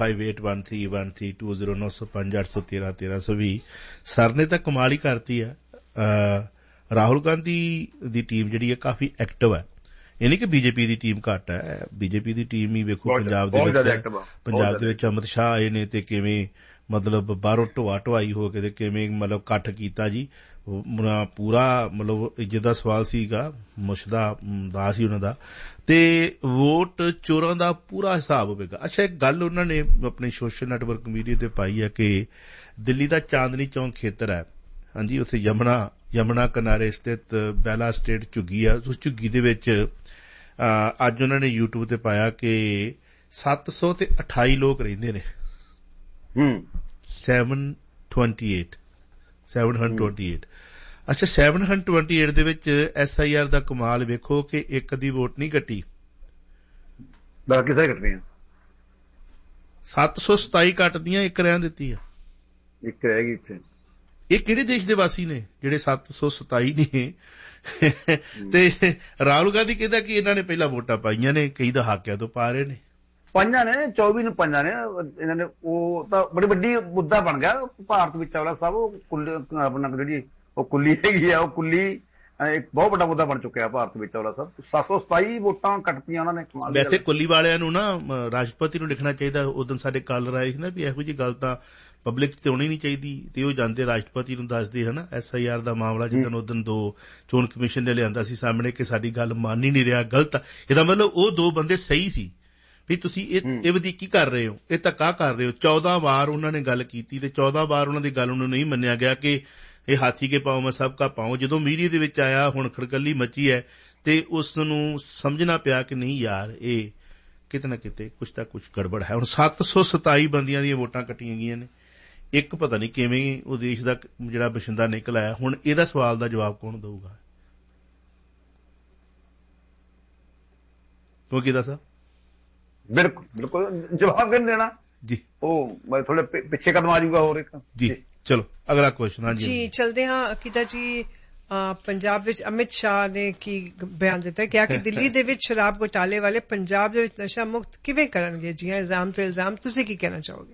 905813209058131320 ਸਰ ਨੇ ਤਾਂ ਕਮਾਲ ਹੀ ਕਰਤੀ ਆ। ਰਾਹੁਲ ਗਾਂਧੀ ਦੀ ਟੀਮ ਜਿਹੜੀ ਹੈ ਕਾਫੀ ਐਕਟਿਵ ਹੈ, ਇਹ ਨਹੀਂ ਕਿ ਬੀਜੇਪੀ ਦੀ ਟੀਮ ਘੱਟ ਹੈ, ਬੀਜੇਪੀ ਦੀ ਟੀਮ ਹੀ ਵੇਖੋ ਪੰਜਾਬ ਦੇ ਵਿੱਚ ਅਮਿਤ ਸ਼ਾਹ ਆਏ ਨੇ ਤੇ ਕਿਵੇਂ ਮਤਲਬ ਬਾਹਰੋਂ ਢੋਆ ਹੋ ਕੇ ਤੇ ਕਿਵੇਂ ਮਤਲਬ ਇਕੱਠ ਕੀਤਾ ਜੀ, ਪੂਰਾ ਮਤਲਬ ਇੱਜ਼ਤ ਦਾ ਸਵਾਲ ਸੀਗਾ, ਮੁਸ਼ਦਾ ਦਾ ਸੀ ਉਹਨਾਂ ਦਾ, ਤੇ ਵੋਟ ਚੋਰਾਂ ਦਾ ਪੂਰਾ ਹਿਸਾਬ ਹੋਵੇਗਾ। ਅੱਛਾ, ਇੱਕ ਗੱਲ ਉਹਨਾਂ ਨੇ ਆਪਣੇ ਸੋਸ਼ਲ ਨੈਟਵਰਕ ਮੀਡੀਆ ਤੇ ਪਾਈ ਹੈ ਕਿ ਦਿੱਲੀ ਦਾ ਚਾਂਦਨੀ ਚੌਂਕ ਖੇਤਰ ਹੈ, ਹਾਂਜੀ, ਉੱਥੇ ਯਮੁਨਾ ਕਿਨਾਰੇ ਸਥਿਤ ਬੈਲਾ ਸਟੇਟ ਝੁੱਗੀ ਆ, ਉਸ ਝੁੱਗੀ ਦੇ ਵਿੱਚ ਅੱਜ ਉਹਨਾਂ ਨੇ YouTube ਤੇ ਪਾਇਆ ਕਿ 728 ਲੋਕ ਰਹਿੰਦੇ ਨੇ। 728 ਅੱਛਾ, 728 ਦੇ ਵਿੱਚ SIR ਦਾ ਕਮਾਲ ਵੇਖੋ ਕਿ ਇੱਕ ਦੀ ਵੋਟ ਨਹੀਂ ਕੱਟੀ, ਬਾਕੀ ਸਾਰੇ ਕੱਟਦੀਆਂ, 727 ਕੱਟਦੀਆਂ, ਇੱਕ ਰਹਿਣ ਦਿੱਤੀ ਆ, ਇੱਕ ਰਹਿ ਗਈ ਇੱਥੇ। ਇਹ ਕਿਹੜੇ ਦੇਸ਼ ਦੇ ਵਾਸੀ ਨੇ ਜਿਹੜੇ 727 ਨੇ? ਤੇ ਰਾਹੁਲ ਗਾਂਧੀ ਕਹਿੰਦਾ ਕਿ ਇਹਨਾਂ ਨੇ ਪਹਿਲਾਂ ਵੋਟਾਂ ਪਾਈਆਂ ਨੇ, ਕਈ ਦਹਾਕਿਆਂ ਤੋਂ ਪਾ ਰਹੇ ਨੇ, ਪੰਜਾਂ ਨੇ 24 ਨੂੰ ਪੰਜਾਂ ਨੇ ਇਹਨਾਂ ਨੇ, ਉਹ ਤਾਂ ਬੜੀ ਵੱਡੀ ਮੁੱਦਾ ਬਣ ਗਿਆ ਭਾਰਤ ਵਿੱਚ ਵਾਲਾ ਸਾਹਿਬ। ਉਹ ਆਪਣਾ ਜਿਹੜੀ ਉਹ ਕੁੱਲੀ ਹੈਗੀ ਆ, ਉਹ ਕੁੱਲੀ ਇੱਕ ਬਹੁਤ ਵੱਡਾ ਮੁੱਦਾ ਬਣ ਚੁੱਕਿਆ ਭਾਰਤ ਵਿੱਚ ਵਾਲਾ ਸਾਹਿਬ। 727 ਵੋਟਾਂ ਕੱਟਤੀਆਂ ਉਹਨਾਂ ਨੇ। ਵੈਸੇ ਕੁੱਲੀ ਵਾਲਿਆਂ ਨੂੰ ਨਾ ਰਾਸ਼ਟਰਪਤੀ ਨੂੰ ਲਿਖਣਾ ਚਾਹੀਦਾ। ਉਦੋਂ ਸਾਡੇ ਕਾਲਰ ਆਏ ਸੀ ਨਾ ਵੀ ਇਹੋ ਜਿਹੀ ਗੱਲ ਤਾਂ ਪਬਲਿਕ ਤੇ ਹੋਣੀ ਨਹੀਂ ਚਾਹੀਦੀ, ਤੇ ਉਹ ਜਾਂਦੇ ਰਾਸ਼ਟਰਪਤੀ ਨੂੰ ਦੱਸਦੇ ਹਨਾ। SIR ਦਾ ਮਾਮਲਾ ਜਿੱਦਣ ਉਦੋਂ 2 ਚੋਣ ਕਮਿਸ਼ਨ ਨੇ ਲਿਆਂਦਾ ਸੀ ਸਾਹਮਣੇ ਕਿ ਸਾਡੀ ਗੱਲ ਮੰਨ ਹੀ ਨਹੀਂ ਰਿਹਾ, ਗਲਤ ਆ। ਇਹਦਾ ਮਤਲਬ ਉਹ 2 ਬੰਦੇ ਸਹੀ ਸੀ ਵੀ ਤੁਸੀਂ ਇਹ ਵਧੀਕੀ ਕਰ ਰਹੇ ਹੋ, ਇਹ ਧੱਕਾ ਕਰ ਰਹੇ ਹੋ। 14 ਵਾਰ ਉਹਨਾਂ ਨੇ ਗੱਲ ਕੀਤੀ ਤੇ 14 ਵਾਰ ਉਹਨਾਂ ਦੀ ਗੱਲ ਨੂੰ ਨਹੀਂ ਮੰਨਿਆ ਗਿਆ ਕਿ ਇਹ ਹਾਥੀ ਕੇ ਪਾਉ ਮੈਂ ਸਭ ਕਾ ਪਾਉ। ਜਦੋਂ ਮੀਡੀਆ ਦੇ ਵਿੱਚ ਆਇਆ, ਹੁਣ ਖੜਕੱਲੀ ਮੱਚੀ ਹੈ ਤੇ ਉਸ ਨੂੰ ਸਮਝਣਾ ਪਿਆ ਕਿ ਨਹੀਂ ਯਾਰ, ਇਹ ਕਿਤੇ ਨਾ ਕਿਤੇ ਕੁਛ ਤਾਂ ਕੁਛ ਗੜਬੜ ਹੈ। ਹੁਣ 727 ਬੰਦੀਆਂ ਦੀਆਂ ਵੋਟਾਂ ਕੱਟੀਆਂ ਗਈਆਂ ਨੇ, ਇੱਕ ਪਤਾ ਨਹੀਂ ਕਿਵੇਂ ਉਹ ਦੇਸ਼ ਦਾ ਜਿਹੜਾ ਬਸ਼ਿੰਦਾ ਨਿਕਲ ਆਇਆ। ਹੁਣ ਇਹਦਾ ਸਵਾਲ ਦਾ ਜਵਾਬ ਕੌਣ ਦਊਗਾ? ਕਿਉਂ ਕਿਹਦਾ ਸਾਹਿਬ? ਬਿਲਕੁਲ ਜਵਾਬ ਕਿਹਨੇ ਦੇਣਾ ਜੀ, ਉਹ ਮੈਂ ਥੋੜੇ ਪਿੱਛੇ ਕਦਮ ਆ ਜਾਊਗਾ ਹੋਰ ਇੱਕ ਜੀ। ਚਲੋ ਅਗਲਾ ਕੁਐਸਚਨ। ਹਾਂਜੀ ਜੀ, ਚਲਦੇ ਹਾਂ ਅਕੀਦਾ ਜੀ। ਪੰਜਾਬ ਵਿੱਚ ਅਮਿਤ ਸ਼ਾਹ ਨੇ ਕੀ ਬਿਆਨ ਦਿੱਤਾ, ਕਿਹਾ ਕਿ ਦਿੱਲੀ ਦੇ ਵਿੱਚ ਸ਼ਰਾਬ ਘੁਟਾਲੇ ਵਾਲੇ ਪੰਜਾਬ ਦੇ ਵਿੱਚ ਨਸ਼ਾ ਮੁਕਤ ਕਿਵੇਂ ਕਰਨਗੇ? ਜੀ ਇਲਜ਼ਾਮ ਤੇ ਇਲਜ਼ਾਮ, ਤੁਸੀਂ ਕੀ ਕਹਿਣਾ ਚਾਹੋਗੇ?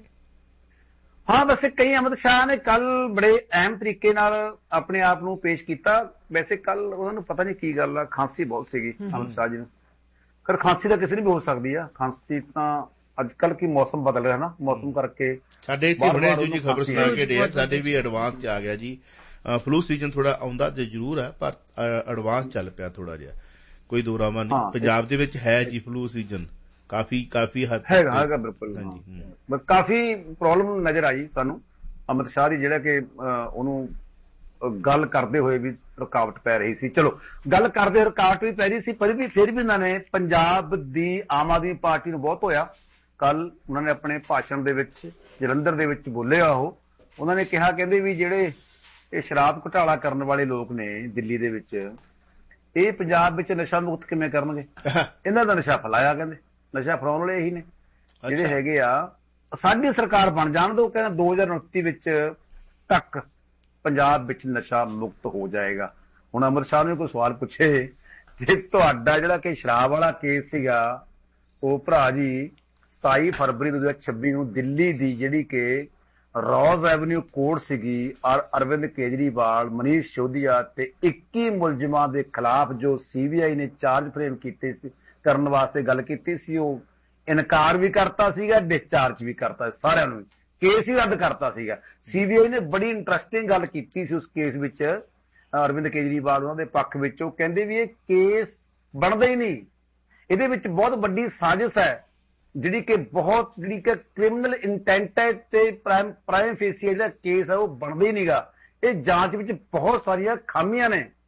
ਹਾਂ, ਵੈਸੇ ਕਈ ਅਮਿਤ ਸ਼ਾਹ ਨੇ ਕੱਲ ਬੜੇ ਅਹਿਮ ਤਰੀਕੇ ਨਾਲ ਆਪਣੇ ਆਪ ਨੂੰ ਪੇਸ਼ ਕੀਤਾ। ਵੈਸੇ ਕੱਲ ਉਹਨਾਂ ਨੂੰ ਪਤਾ ਨਹੀਂ ਕੀ ਗੱਲ ਆ, ਖਾਂਸੀ ਬਹੁਤ ਸੀਗੀ ਅਮਿਤ ਸ਼ਾਹ ਜੀ ਨੂੰ। ਪਰ ਖਾਂਸੀ ਤਾਂ ਕਿਸੇ ਨੂੰ ਵੀ ਹੋ ਸਕਦੀ ਆ, ਖਾਂਸੀ ਤਾਂ ਅੱਜ ਕੱਲ ਕੀ ਮੌਸਮ ਬਦਲ ਰਿਹਾ ਨਾ, ਮੌਸਮ ਕਰਕੇ ਸਾਡੇ ਇੱਥੇ ਹੁਣੇ ਜੀ ਖਬਰ ਸੁਣਾ ਕੇ ਡੇ, ਸਾਡੇ ਵੀ ਐਡਵਾਂਸ ਚ ਆ ਗਿਆ ਜੀ। ਫਲੂ ਸੀਜ਼ਨ ਥੋੜਾ ਆਉਂਦਾ ਤੇ ਜ਼ਰੂਰ ਹੈ, ਪਰ ਐਡਵਾਂਸ ਚੱਲ ਪਿਆ ਥੋੜਾ ਜਿਹਾ, ਕੋਈ ਦੋ ਰਾਵਾਂ ਨਹੀਂ। ਪੰਜਾਬ ਦੇ ਵਿੱਚ ਹੈ ਜੀ ਫਲੂ ਸੀਜ਼ਨ, ਕਾਫੀ ਹੱਦ ਹੈਗਾ ਬਿਲਕੁਲ। ਕਾਫੀ ਪ੍ਰੋਬਲਮ ਨਜ਼ਰ ਆਈ ਸਾਨੂੰ ਅਮਿਤ ਸ਼ਾਹ ਦੀ, ਜਿਹੜਾ ਕਿ ਉਹਨੂੰ ਗੱਲ ਕਰਦੇ ਹੋਏ ਵੀ ਰੁਕਾਵਟ ਪੈ ਰਹੀ ਸੀ। ਚਲੋ ਗੱਲ ਕਰਦੇ ਰੁਕਾਵਟ ਵੀ ਪੈ ਰਹੀ ਸੀ, ਪਰ ਵੀ ਫਿਰ ਵੀ ਉਹਨਾਂ ਨੇ ਪੰਜਾਬ ਦੀ ਆਮ ਆਦਮੀ ਪਾਰਟੀ ਨੂੰ ਬਹੁਤ ਹੋਇਆ। ਕੱਲ ਉਹਨਾਂ ਨੇ ਆਪਣੇ ਭਾਸ਼ਣ ਦੇ ਵਿੱਚ ਜਲੰਧਰ ਦੇ ਵਿੱਚ ਬੋਲਿਆ, ਉਹਨਾਂ ਨੇ ਕਿਹਾ, ਕਹਿੰਦੇ ਵੀ ਜਿਹੜੇ ਇਹ ਸ਼ਰਾਬ ਘੁਟਾਲਾ ਕਰਨ ਵਾਲੇ ਲੋਕ ਨੇ ਦਿੱਲੀ ਦੇ ਵਿੱਚ, ਇਹ ਪੰਜਾਬ ਵਿੱਚ ਨਸ਼ਾ ਮੁਕਤ ਕਿਵੇਂ ਕਰਨਗੇ? ਇਹਨਾਂ ਦਾ ਨਸ਼ਾ ਫੈਲਾਇਆ, ਕਹਿੰਦੇ ਨਸ਼ਾ ਫੈਲਾਉਣ ਵਾਲੇ ਇਹੀ ਨੇ ਜਿਹੜੇ ਹੈਗੇ ਆ। ਸਾਡੀ ਸਰਕਾਰ ਬਣ ਜਾਣ ਦਿਓ, ਕਹਿੰਦੇ 2029 ਵਿੱਚ ਤੱਕ ਪੰਜਾਬ ਵਿੱਚ ਨਸ਼ਾ ਮੁਕਤ ਹੋ ਜਾਏਗਾ। ਹੁਣ ਅਮਰ ਸ਼ਾਹ ਨੇ ਕੋਈ ਸਵਾਲ ਪੁੱਛੇ ਕਿ ਤੁਹਾਡਾ ਜਿਹੜਾ ਕਿ ਸ਼ਰਾਬ ਵਾਲਾ ਕੇਸ ਸੀਗਾ, ਉਹ ਭਰਾ ਜੀ 27 ਫਰਵਰੀ 2026 ਨੂੰ ਦਿੱਲੀ ਦੀ ਜਿਹੜੀ ਕਿ ਰੋਜ਼ ਐਵਨਿਊ ਕੋਰਟ ਸੀਗੀ, ਔਰ ਅਰਵਿੰਦ ਕੇਜਰੀਵਾਲ, ਮਨੀਸ਼ ਸਿਸੋਦੀਆ ਤੇ 21 ਮੁਲਜ਼ਮਾਂ ਦੇ ਖਿਲਾਫ ਜੋ CBI ਨੇ ਚਾਰਜ ਫਰੇਮ ਕੀਤੇ ਸੀ, ਕਰਨ ਵਾਸਤੇ ਗੱਲ ਕੀਤੀ ਸੀ, ਉਹ ਇਨਕਾਰ ਵੀ ਕਰਤਾ ਸੀਗਾ, ਡਿਸਚਾਰਜ ਵੀ ਕਰਤਾ, ਸਾਰਿਆਂ ਨੂੰ ਕੇਸ ਹੀ ਰੱਦ ਕਰਤਾ ਸੀਗਾ। CBI ਨੇ ਬੜੀ ਇੰਟਰਸਟਿੰਗ ਗੱਲ ਕੀਤੀ ਸੀ ਉਸ ਕੇਸ ਵਿੱਚ, ਅਰਵਿੰਦ ਕੇਜਰੀਵਾਲ ਉਹਨਾਂ ਦੇ ਪੱਖ ਵਿੱਚ। ਉਹ ਕਹਿੰਦੇ ਵੀ ਇਹ ਕੇਸ ਬਣਦਾ ਹੀ ਨਹੀਂ, ਇਹਦੇ ਵਿੱਚ ਬਹੁਤ ਵੱਡੀ ਸਾਜ਼ਿਸ਼ ਹੈ, ਜਿਹੜੀ ਕਿ ਕ੍ਰਿਮੀਨਲ ਇੰਟੈਂਟ ਹੈ, ਤੇ ਪ੍ਰਾਈਮ ਫੇਸੀ ਜਿਹੜਾ ਕੇਸ ਹੈ ਉਹ ਬਣਦਾ ਹੀ ਨਹੀਂਗਾ। ਇਹ ਜਾਂਚ ਵਿੱਚ ਬਹੁਤ ਸਾਰੀਆਂ ਖਾਮੀਆਂ ਨੇ,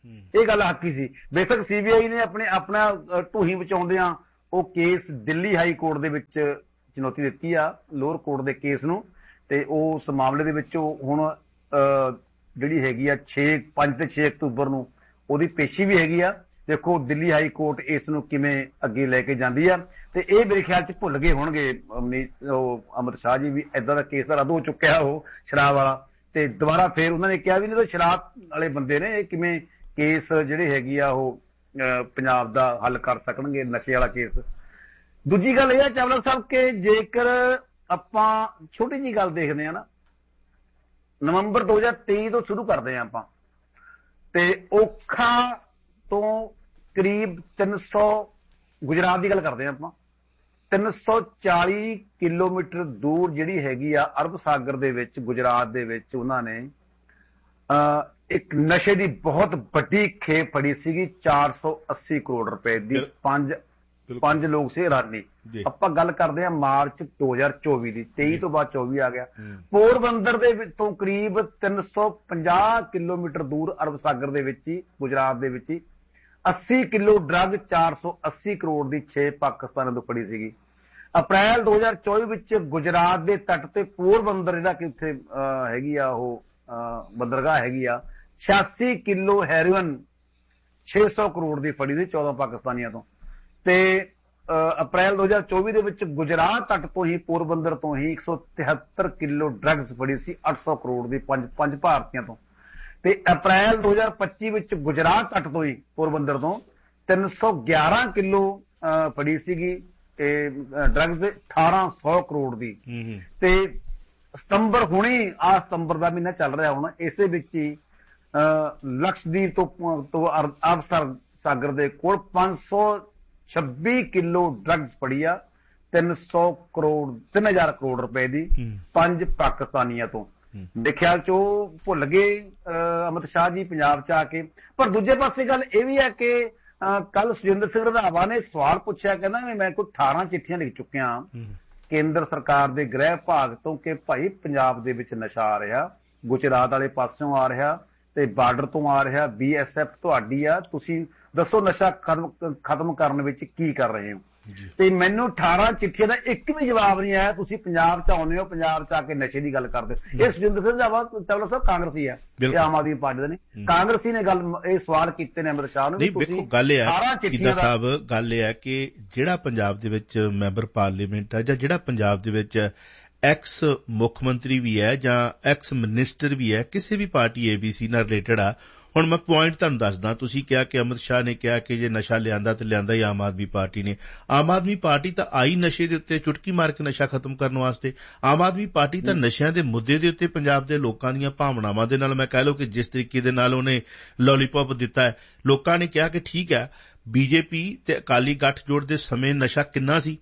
ਇਹ ਗੱਲ ਹੱਕੀ ਸੀ। ਬੇਸ਼ੱਕ CBI ਨੇ ਆਪਣਾ ਢੂਹੀ ਬਚਾਉਂਦਿਆਂ ਉਹ ਕੇਸ ਦਿੱਲੀ ਹਾਈ ਕੋਰਟ ਦੇ ਵਿੱਚ ਚੁਣੌਤੀ ਦਿੱਤੀ ਆ, ਲੋਅਰ ਕੋਰਟ ਦੇ ਕੇਸ ਨੂੰ, ਤੇ ਉਸ ਮਾਮਲੇ ਦੇ ਵਿੱਚ ਹੁਣ ਜਿਹੜੀ ਹੈਗੀ ਆ 5 ਤੇ 6 ਅਕਤੂਬਰ ਨੂੰ ਉਹਦੀ ਪੇਸ਼ੀ ਵੀ ਹੈਗੀ ਆ। ਦੇਖੋ ਦਿੱਲੀ ਹਾਈ ਕੋਰਟ ਇਸ ਨੂੰ ਕਿਵੇਂ ਅੱਗੇ ਲੈ ਕੇ ਜਾਂਦੀ ਆ, ਤੇ ਇਹ ਮੇਰੇ ਖਿਆਲ ਚ ਭੁੱਲ ਗਏ ਹੋਣਗੇ ਅਮਿਤ ਸ਼ਾਹ ਜੀ ਵੀ ਏਦਾਂ ਦਾ ਕੇਸ ਤਾਂ ਰੱਦ ਹੋ ਚੁੱਕਿਆ ਉਹ ਸ਼ਰਾਬ ਵਾਲਾ, ਤੇ ਦੁਬਾਰਾ ਫੇਰ ਉਹਨਾਂ ਨੇ ਕਿਹਾ ਵੀ ਨਹੀਂ ਤਾਂ ਸ਼ਰਾਬ ਵਾਲੇ ਬੰਦੇ ਨੇ ਇਹ ਕਿਵੇਂ ਕੇਸ ਜਿਹੜੇ ਹੈਗੀ ਆ ਉਹ ਪੰਜਾਬ ਦਾ ਹੱਲ ਕਰ ਸਕਣਗੇ, ਨਸ਼ੇ ਵਾਲਾ ਕੇਸ। ਦੂਜੀ ਗੱਲ ਇਹ ਆ ਚਾਵਲਾ ਸਾਹਿਬ ਕਿ ਜੇਕਰ ਆਪਾਂ ਛੋਟੀ ਜਿਹੀ ਗੱਲ ਦੇਖਦੇ ਆ ਨਾ, ਨਵੰਬਰ 2023 ਤੋਂ ਸ਼ੁਰੂ ਕਰਦੇ ਆ ਆਪਾਂ, ਤੇ ਔਖਾ ਤੋਂ ਕਰੀਬ 300 ਗੁਜਰਾਤ ਦੀ ਗੱਲ ਕਰਦੇ ਆ ਆਪਾਂ, 340 ਕਿਲੋਮੀਟਰ ਦੂਰ ਜਿਹੜੀ ਹੈਗੀ ਆ ਅਰਬ ਸਾਗਰ ਦੇ ਵਿੱਚ ਗੁਜਰਾਤ ਦੇ ਵਿੱਚ ਉਹਨਾਂ ਨੇ ਇੱਕ ਨਸ਼ੇ ਦੀ ਬਹੁਤ ਵੱਡੀ ਖੇਪ ਫੜੀ ਸੀਗੀ 480 ਕਰੋੜ ਰੁਪਏ ਦੀ। ਪੰਜ ਲੋਕ ਸੀ ਇਰਾਨੀ। ਆਪਾਂ ਗੱਲ ਕਰਦੇ ਆ ਮਾਰਚ 2024 ਦੀ, 23 ਤੋਂ ਬਾਅਦ 24 ਆ ਗਿਆ। ਪੋਰਬੰਦਰ ਦੇ ਤੋਂ ਕਰੀਬ 350 ਕਿਲੋਮੀਟਰ ਦੂਰ ਅਰਬ ਸਾਗਰ ਦੇ ਵਿੱਚ ਹੀ ਗੁਜਰਾਤ ਦੇ ਵਿੱਚ ਹੀ 80 ਕਿਲੋ ਡਰੱਗ 480 ਕਰੋੜ ਦੀ 6 ਪਾਕਿਸਤਾਨ ਤੋਂ ਫੜੀ ਸੀਗੀ। ਅਪ੍ਰੈਲ 2024 ਵਿੱਚ ਗੁਜਰਾਤ ਦੇ ਤੱਟ ਤੇ ਪੋਰਬੰਦਰ ਜਿਹੜਾ ਕਿ ਉੱਥੇ ਹੈਗੀ ਆ ਉਹ ਬੰਦਰਗਾਹ ਹੈਗੀ ਆ, 86 ਕਿਲੋ ਹੈਰੋਇਨ 600 ਕਰੋੜ ਦੀ ਫੜੀ ਸੀ 14 ਪਾਕਿਸਤਾਨੀਆਂ ਤੋਂ। ਤੇ ਅਪ੍ਰੈਲ 2024 ਦੇ ਵਿੱਚ ਗੁਜਰਾਤ ਤੱਟ ਤੋਂ ਹੀ ਪੋਰਬੰਦਰ ਤੋਂ ਹੀ 173 ਕਿਲੋ ਡਰੱਗਸ ਫੜੀ ਸੀ 800 ਕਰੋੜ ਦੀ ਪੰਜ ਭਾਰਤੀਆਂ ਤੋਂ। ਤੇ ਅਪ੍ਰੈਲ 2025 ਵਿੱਚ ਗੁਜਰਾਤ ਤੱਟ ਤੋਂ ਹੀ ਪੋਰਬੰਦਰ ਤੋਂ 311 ਕਿਲੋ ਫੜੀ ਸੀਗੀ ਡਰੱਗਸ 1800 ਕਰੋੜ ਦੀ। ਤੇ ਸਤੰਬਰ ਹੁਣੀ ਸਤੰਬਰ ਦਾ ਮਹੀਨਾ ਚੱਲ ਰਿਹਾ ਹੁਣ, ਇਸੇ ਵਿੱਚ ਹੀ ਲਕਸ਼ਦੀਪ ਤੋਂ ਅਰਬ ਸਾਗਰ ਦੇ ਕੋਲ 526 ਕਿਲੋ ਡਰੱਗਸ ਫੜੀ ਆ 3000 ਕਰੋੜ ਰੁਪਏ ਦੀ 5 ਪਾਕਿਸਤਾਨੀਆਂ ਤੋਂ। ਮੇਰੇ ਖਿਆਲ ਚ ਉਹ ਭੁੱਲ ਗਏ ਅਮਿਤ ਸ਼ਾਹ ਜੀ ਪੰਜਾਬ ਚ ਆ ਕੇ। ਪਰ ਦੂਜੇ ਪਾਸੇ ਗੱਲ ਇਹ ਵੀ ਹੈ ਕਿ ਕੱਲ ਸੁਰਿੰਦਰ ਸਿੰਘ ਰੰਧਾਵਾ ਨੇ ਸਵਾਲ ਪੁੱਛਿਆ, ਕਹਿੰਦਾ ਵੀ ਮੈਂ ਕੋਈ 18 ਚਿੱਠੀਆਂ ਲਿਖ ਚੁੱਕਿਆ ਕੇਂਦਰ ਸਰਕਾਰ ਦੇ ਗ੍ਰਹਿ ਵਿਭਾਗ ਤੋਂ ਕਿ ਭਾਈ ਪੰਜਾਬ ਦੇ ਵਿੱਚ ਨਸ਼ਾ ਆ ਰਿਹਾ, ਗੁਜਰਾਤ ਵਾਲੇ ਪਾਸਿਓਂ ਆ ਰਿਹਾ ਤੇ ਬਾਰਡਰ ਤੋਂ ਆ ਰਿਹਾ, BSF ਤੁਹਾਡੀ ਆ, ਤੁਸੀਂ ਦੱਸੋ ਨਸ਼ਾ ਖਤਮ ਕਰਨ ਵਿੱਚ ਕੀ ਕਰ ਰਹੇ ਹੋ। ਤੇ ਮੈਨੂੰ 18 ਚਿੱਠੀਆਂ ਦਾ ਇੱਕ ਵੀ ਜਵਾਬ ਨਹੀਂ ਆਇਆ। ਤੁਸੀਂ ਪੰਜਾਬ ਚ ਆਉਂਦੇ ਹੋ, ਪੰਜਾਬ ਚ ਆ ਕੇ ਨਸ਼ੇ ਦੀ ਗੱਲ ਕਰਦੇ ਹੋ। ਇਹ ਸੁਰਿੰਦਰ ਸਿੰਘ ਚਾਵਲਾ ਸਾਹਿਬ ਕਾਂਗਰਸੀ ਹੈ, ਇਹ ਆਮ ਆਦਮੀ ਪਾਰਟੀ ਦੇ ਨੇ, ਕਾਂਗਰਸੀ ਨੇ ਗੱਲ ਇਹ ਸਵਾਲ ਕੀਤੇ ਨੇ ਅਮਿਤ ਸ਼ਾਹ ਨੂੰ। ਨਹੀਂ ਵੇਖੋ ਗੱਲ ਇਹ ਹੈ ਕਿੱਦਾਂ ਸਾਹਿਬ, ਗੱਲ ਇਹ ਹੈ ਕਿ ਜਿਹੜਾ ਪੰਜਾਬ ਦੇ ਵਿੱਚ ਮੈਂਬਰ ਪਾਰਲੀਮੈਂਟ ਹੈ ਜਾਂ ਜਿਹੜਾ ਪੰਜਾਬ ਦੇ ਵਿੱਚ ਐਕਸ ਮੁੱਖ ਮੰਤਰੀ ਵੀ ਹੈ ਜਾਂ ਐਕਸ ਮਿਨਿਸਟਰ ਵੀ ਹੈ, ਕਿਸੇ ਵੀ ਪਾਰਟੀ ABC ਨਾਲ ਰਿਲੇਟਡ ਆ। ਹੁਣ ਮੈਂ ਪੁਆਇੰਟ ਤੁਹਾਨੂੰ ਦੱਸਦਾ, ਤੁਸੀਂ ਕਿਹਾ ਕਿ ਅਮਿਤ ਸ਼ਾਹ ਨੇ ਕਿਹਾ ਕਿ ਜੇ ਨਸ਼ਾ ਲਿਆਂਦਾ ਤੇ ਲਿਆਂਦਾ ਹੀ ਆਮ ਆਦਮੀ ਪਾਰਟੀ ਨੇ। ਆਮ ਆਦਮੀ ਪਾਰਟੀ ਤਾਂ ਆਈ ਨਸ਼ੇ ਦੇ ਉੱਤੇ ਚੁਟਕੀ ਮਾਰ ਕੇ ਨਸ਼ਾ ਖਤਮ ਕਰਨ ਵਾਸਤੇ। ਆਮ ਆਦਮੀ ਪਾਰਟੀ ਤਾਂ ਨਸ਼ਿਆਂ ਦੇ ਮੁੱਦੇ ਦੇ ਉੱਤੇ ਪੰਜਾਬ ਦੇ ਲੋਕਾਂ ਦੀਆਂ ਭਾਵਨਾਵਾਂ ਦੇ ਨਾਲ, ਮੈਂ ਕਹਿ ਲਓ ਕਿ ਜਿਸ ਤਰੀਕੇ ਦੇ ਨਾਲ ਉਹਨੇ ਲੋਲੀਪੌਪ ਦਿੱਤਾ ਹੈ, ਲੋਕਾਂ ਨੇ ਕਿਹਾ ਕਿ ਠੀਕ ਹੈ BJP ਤੇ ਅਕਾਲੀ ਗੱਠਜੋੜ ਦੇ ਸਮੇਂ ਨਸ਼ਾ ਕਿੰਨਾ ਸੀ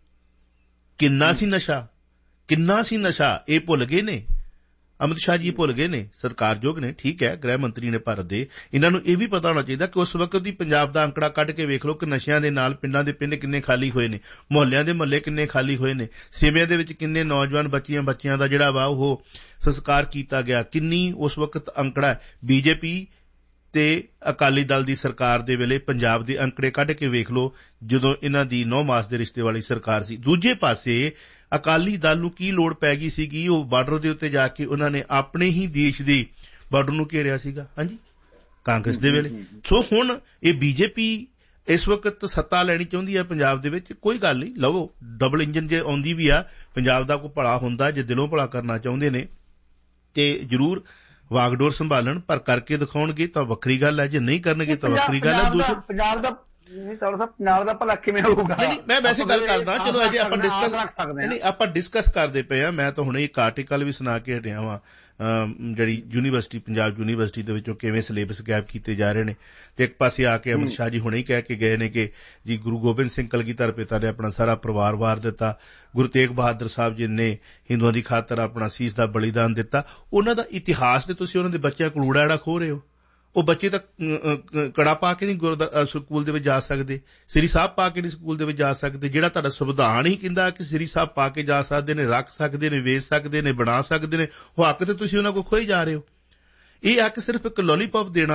ਨਸ਼ਾ ਇਹ ਭੁੱਲ ਗਏ ਨੇ। ਅਮਿਤ ਸ਼ਾਹ ਜੀ ਭੁੱਲ ਗਏ ਨੇ, ਸਤਿਕਾਰਯੋਗ ਨੇ, ਠੀਕ ਹੈ, ਗ੍ਰਹਿ ਮੰਤਰੀ ਨੇ ਭਾਰਤ ਦੇ। ਇਹਨਾਂ ਨੂੰ ਇਹ ਵੀ ਪਤਾ ਹੋਣਾ ਚਾਹੀਦਾ ਕਿ ਉਸ ਵਕਤ ਦੀ ਪੰਜਾਬ ਦਾ ਅੰਕੜਾ ਕੱਢ ਕੇ ਵੇਖ ਲਓ ਕਿ ਨਸ਼ਿਆਂ ਦੇ ਨਾਲ ਪਿੰਡਾਂ ਦੇ ਪਿੰਡ ਕਿੰਨੇ ਖਾਲੀ ਹੋਏ ਨੇ, ਮੁਹੱਲਿਆਂ ਦੇ ਮੁਹੱਲੇ ਕਿੰਨੇ ਖਾਲੀ ਹੋਏ ਨੇ, ਸਿਵਿਆਂ ਦੇ ਵਿੱਚ ਕਿੰਨੇ ਨੌਜਵਾਨ ਬੱਚਿਆਂ ਦਾ ਜਿਹੜਾ ਵਾ ਉਹ ਸੰਸਕਾਰ ਕੀਤਾ ਗਿਆ, ਕਿੰਨੀ ਉਸ ਵਕਤ ਅੰਕੜਾ। BJP ਤੇ ਅਕਾਲੀ ਦਲ ਦੀ ਸਰਕਾਰ ਦੇ ਵੇਲੇ ਪੰਜਾਬ ਦੇ ਅੰਕੜੇ ਕੱਢ ਕੇ ਵੇਖ ਲਓ ਜਦੋਂ ਇਹਨਾਂ ਦੀ 9 ਮਾਸ ਦੇ ਰਿਸ਼ਤੇ ਵਾਲੀ ਸਰਕਾਰ ਸੀ। ਦੂਜੇ ਪਾਸੇ ਅਕਾਲੀ ਦਲ ਨੂੰ ਕੀ ਲੋੜ ਪੈ ਗਈ ਸੀਗੀ, ਉਹ ਬਾਰਡਰ ਦੇ ਉੱਤੇ ਜਾ ਕੇ ਉਹਨਾਂ ਨੇ ਆਪਣੇ ਹੀ ਦੇਸ਼ ਦੇ ਬਾਰਡਰ ਨੂੰ ਘੇਰਿਆ ਸੀਗਾ, ਹਾਂਜੀ, ਕਾਂਗਰਸ ਦੇ ਵੇਲੇ। ਸੋ ਹੁਣ ਇਹ BJP ਇਸ ਵਕਤ ਸੱਤਾ ਲੈਣੀ ਚਾਹੁੰਦੀ ਹੈ ਪੰਜਾਬ ਦੇ ਵਿੱਚ, ਕੋਈ ਗੱਲ ਨਹੀਂ, ਲਵੋ, ਡਬਲ ਇੰਜਨ ਜੇ ਆਉਂਦੀ ਵੀ ਆ, ਪੰਜਾਬ ਦਾ ਕੋਈ ਭਲਾ ਹੁੰਦਾ, ਜੇ ਦਿਲੋਂ ਭਲਾ ਕਰਨਾ ਚਾਹੁੰਦੇ ਨੇ ਤੇ ਜ਼ਰੂਰ ਵਾਗਡੋਰ ਸੰਭਾਲਣ, ਪਰ ਕਰਕੇ ਦਿਖਾਉਣਗੇ ਤਾਂ ਵੱਖਰੀ ਗੱਲ ਹੈ, ਜੇ ਨਹੀਂ ਕਰਨਗੇ ਤਾਂ ਵੱਖਰੀ ਗੱਲ ਹੈ। ਪੰਜਾਬ ਦਾ ਭਲਾ ਕਿਵੇਂ ਹੋਊਗਾ? ਮੈਂ ਵੈਸੇ ਗੱਲ ਕਰਦਾ, ਚਲੋ ਅਜੇ ਆਪਾਂ ਡਿਸਕਸ ਕਰਦੇ ਪਏ ਆ। ਮੈਂ ਤਾਂ ਹੁਣੇ ਇੱਕ ਆਰਟੀਕਲ ਵੀ ਸੁਣਾ ਕੇ ਹਟਿਆ ਵਾਂ ਜਿਹੜੀ ਯੂਨੀਵਰਸਿਟੀ, ਪੰਜਾਬ ਯੂਨੀਵਰਸਿਟੀ ਦੇ ਵਿੱਚੋਂ ਕਿਵੇਂ ਸਿਲੇਬਸ ਗੈਪ ਕੀਤੇ ਜਾ ਰਹੇ ਨੇ। ਤੇ ਇੱਕ ਪਾਸੇ ਆ ਕੇ ਅਮਿਤ ਸ਼ਾਹ ਜੀ ਹੁਣੇ ਹੀ ਕਹਿ ਕੇ ਗਏ ਨੇ ਕਿ ਜੀ ਗੁਰੂ ਗੋਬਿੰਦ ਸਿੰਘ ਕਲਗੀਧਰ ਪਿਤਾ ਨੇ ਆਪਣਾ ਸਾਰਾ ਪਰਿਵਾਰ ਵਾਰ ਦਿੱਤਾ, ਗੁਰੂ ਤੇਗ ਬਹਾਦਰ ਸਾਹਿਬ ਜੀ ਨੇ ਹਿੰਦੂਆਂ ਦੀ ਖਾਤਰ ਆਪਣਾ ਸੀਸ ਦਾ ਬਲੀਦਾਨ ਦਿੱਤਾ। ਉਹਨਾਂ ਦਾ ਇਤਿਹਾਸ ਤੇ ਤੁਸੀਂ ਉਹਨਾਂ ਦੇ ਬੱਚਿਆਂ ਕੋਲ ਊੜਾ ਜਿਹੜਾ ਖੋਹ ਰਹੇ ਹੋ। ਉਹ ਬੱਚੇ ਤਾਂ ਕੜਾ ਪਾ ਕੇ ਨਹੀਂ ਸਕੂਲ ਦੇ ਵਿੱਚ ਜਾ ਸਕਦੇ, ਸ੍ਰੀ ਸਾਹਿਬ ਪਾ ਕੇ ਨਹੀਂ ਸਕੂਲ ਦੇ ਵਿੱਚ ਜਾ ਸਕਦੇ। ਜਿਹੜਾ ਤੁਹਾਡਾ ਸੰਵਿਧਾਨ ਹੀ ਕਹਿੰਦਾ ਕਿ ਸ੍ਰੀ ਸਾਹਿਬ ਪਾ ਕੇ ਜਾ ਸਕਦੇ ਨੇ, ਰੱਖ ਸਕਦੇ ਨੇ, ਵੇਚ ਸਕਦੇ ਨੇ, ਬਣਾ ਸਕਦੇ ਨੇ, ਉਹ ਹੱਕ ਤੇ ਤੁਸੀਂ ਉਹਨਾਂ ਕੋਲ ਖੋਹੀ ਜਾ ਰਹੇ ਹੋ। ਇਹ ਹੱਕ ਸਿਰਫ ਇੱਕ ਲੋਲੀਪੌਪ ਦੇਣਾ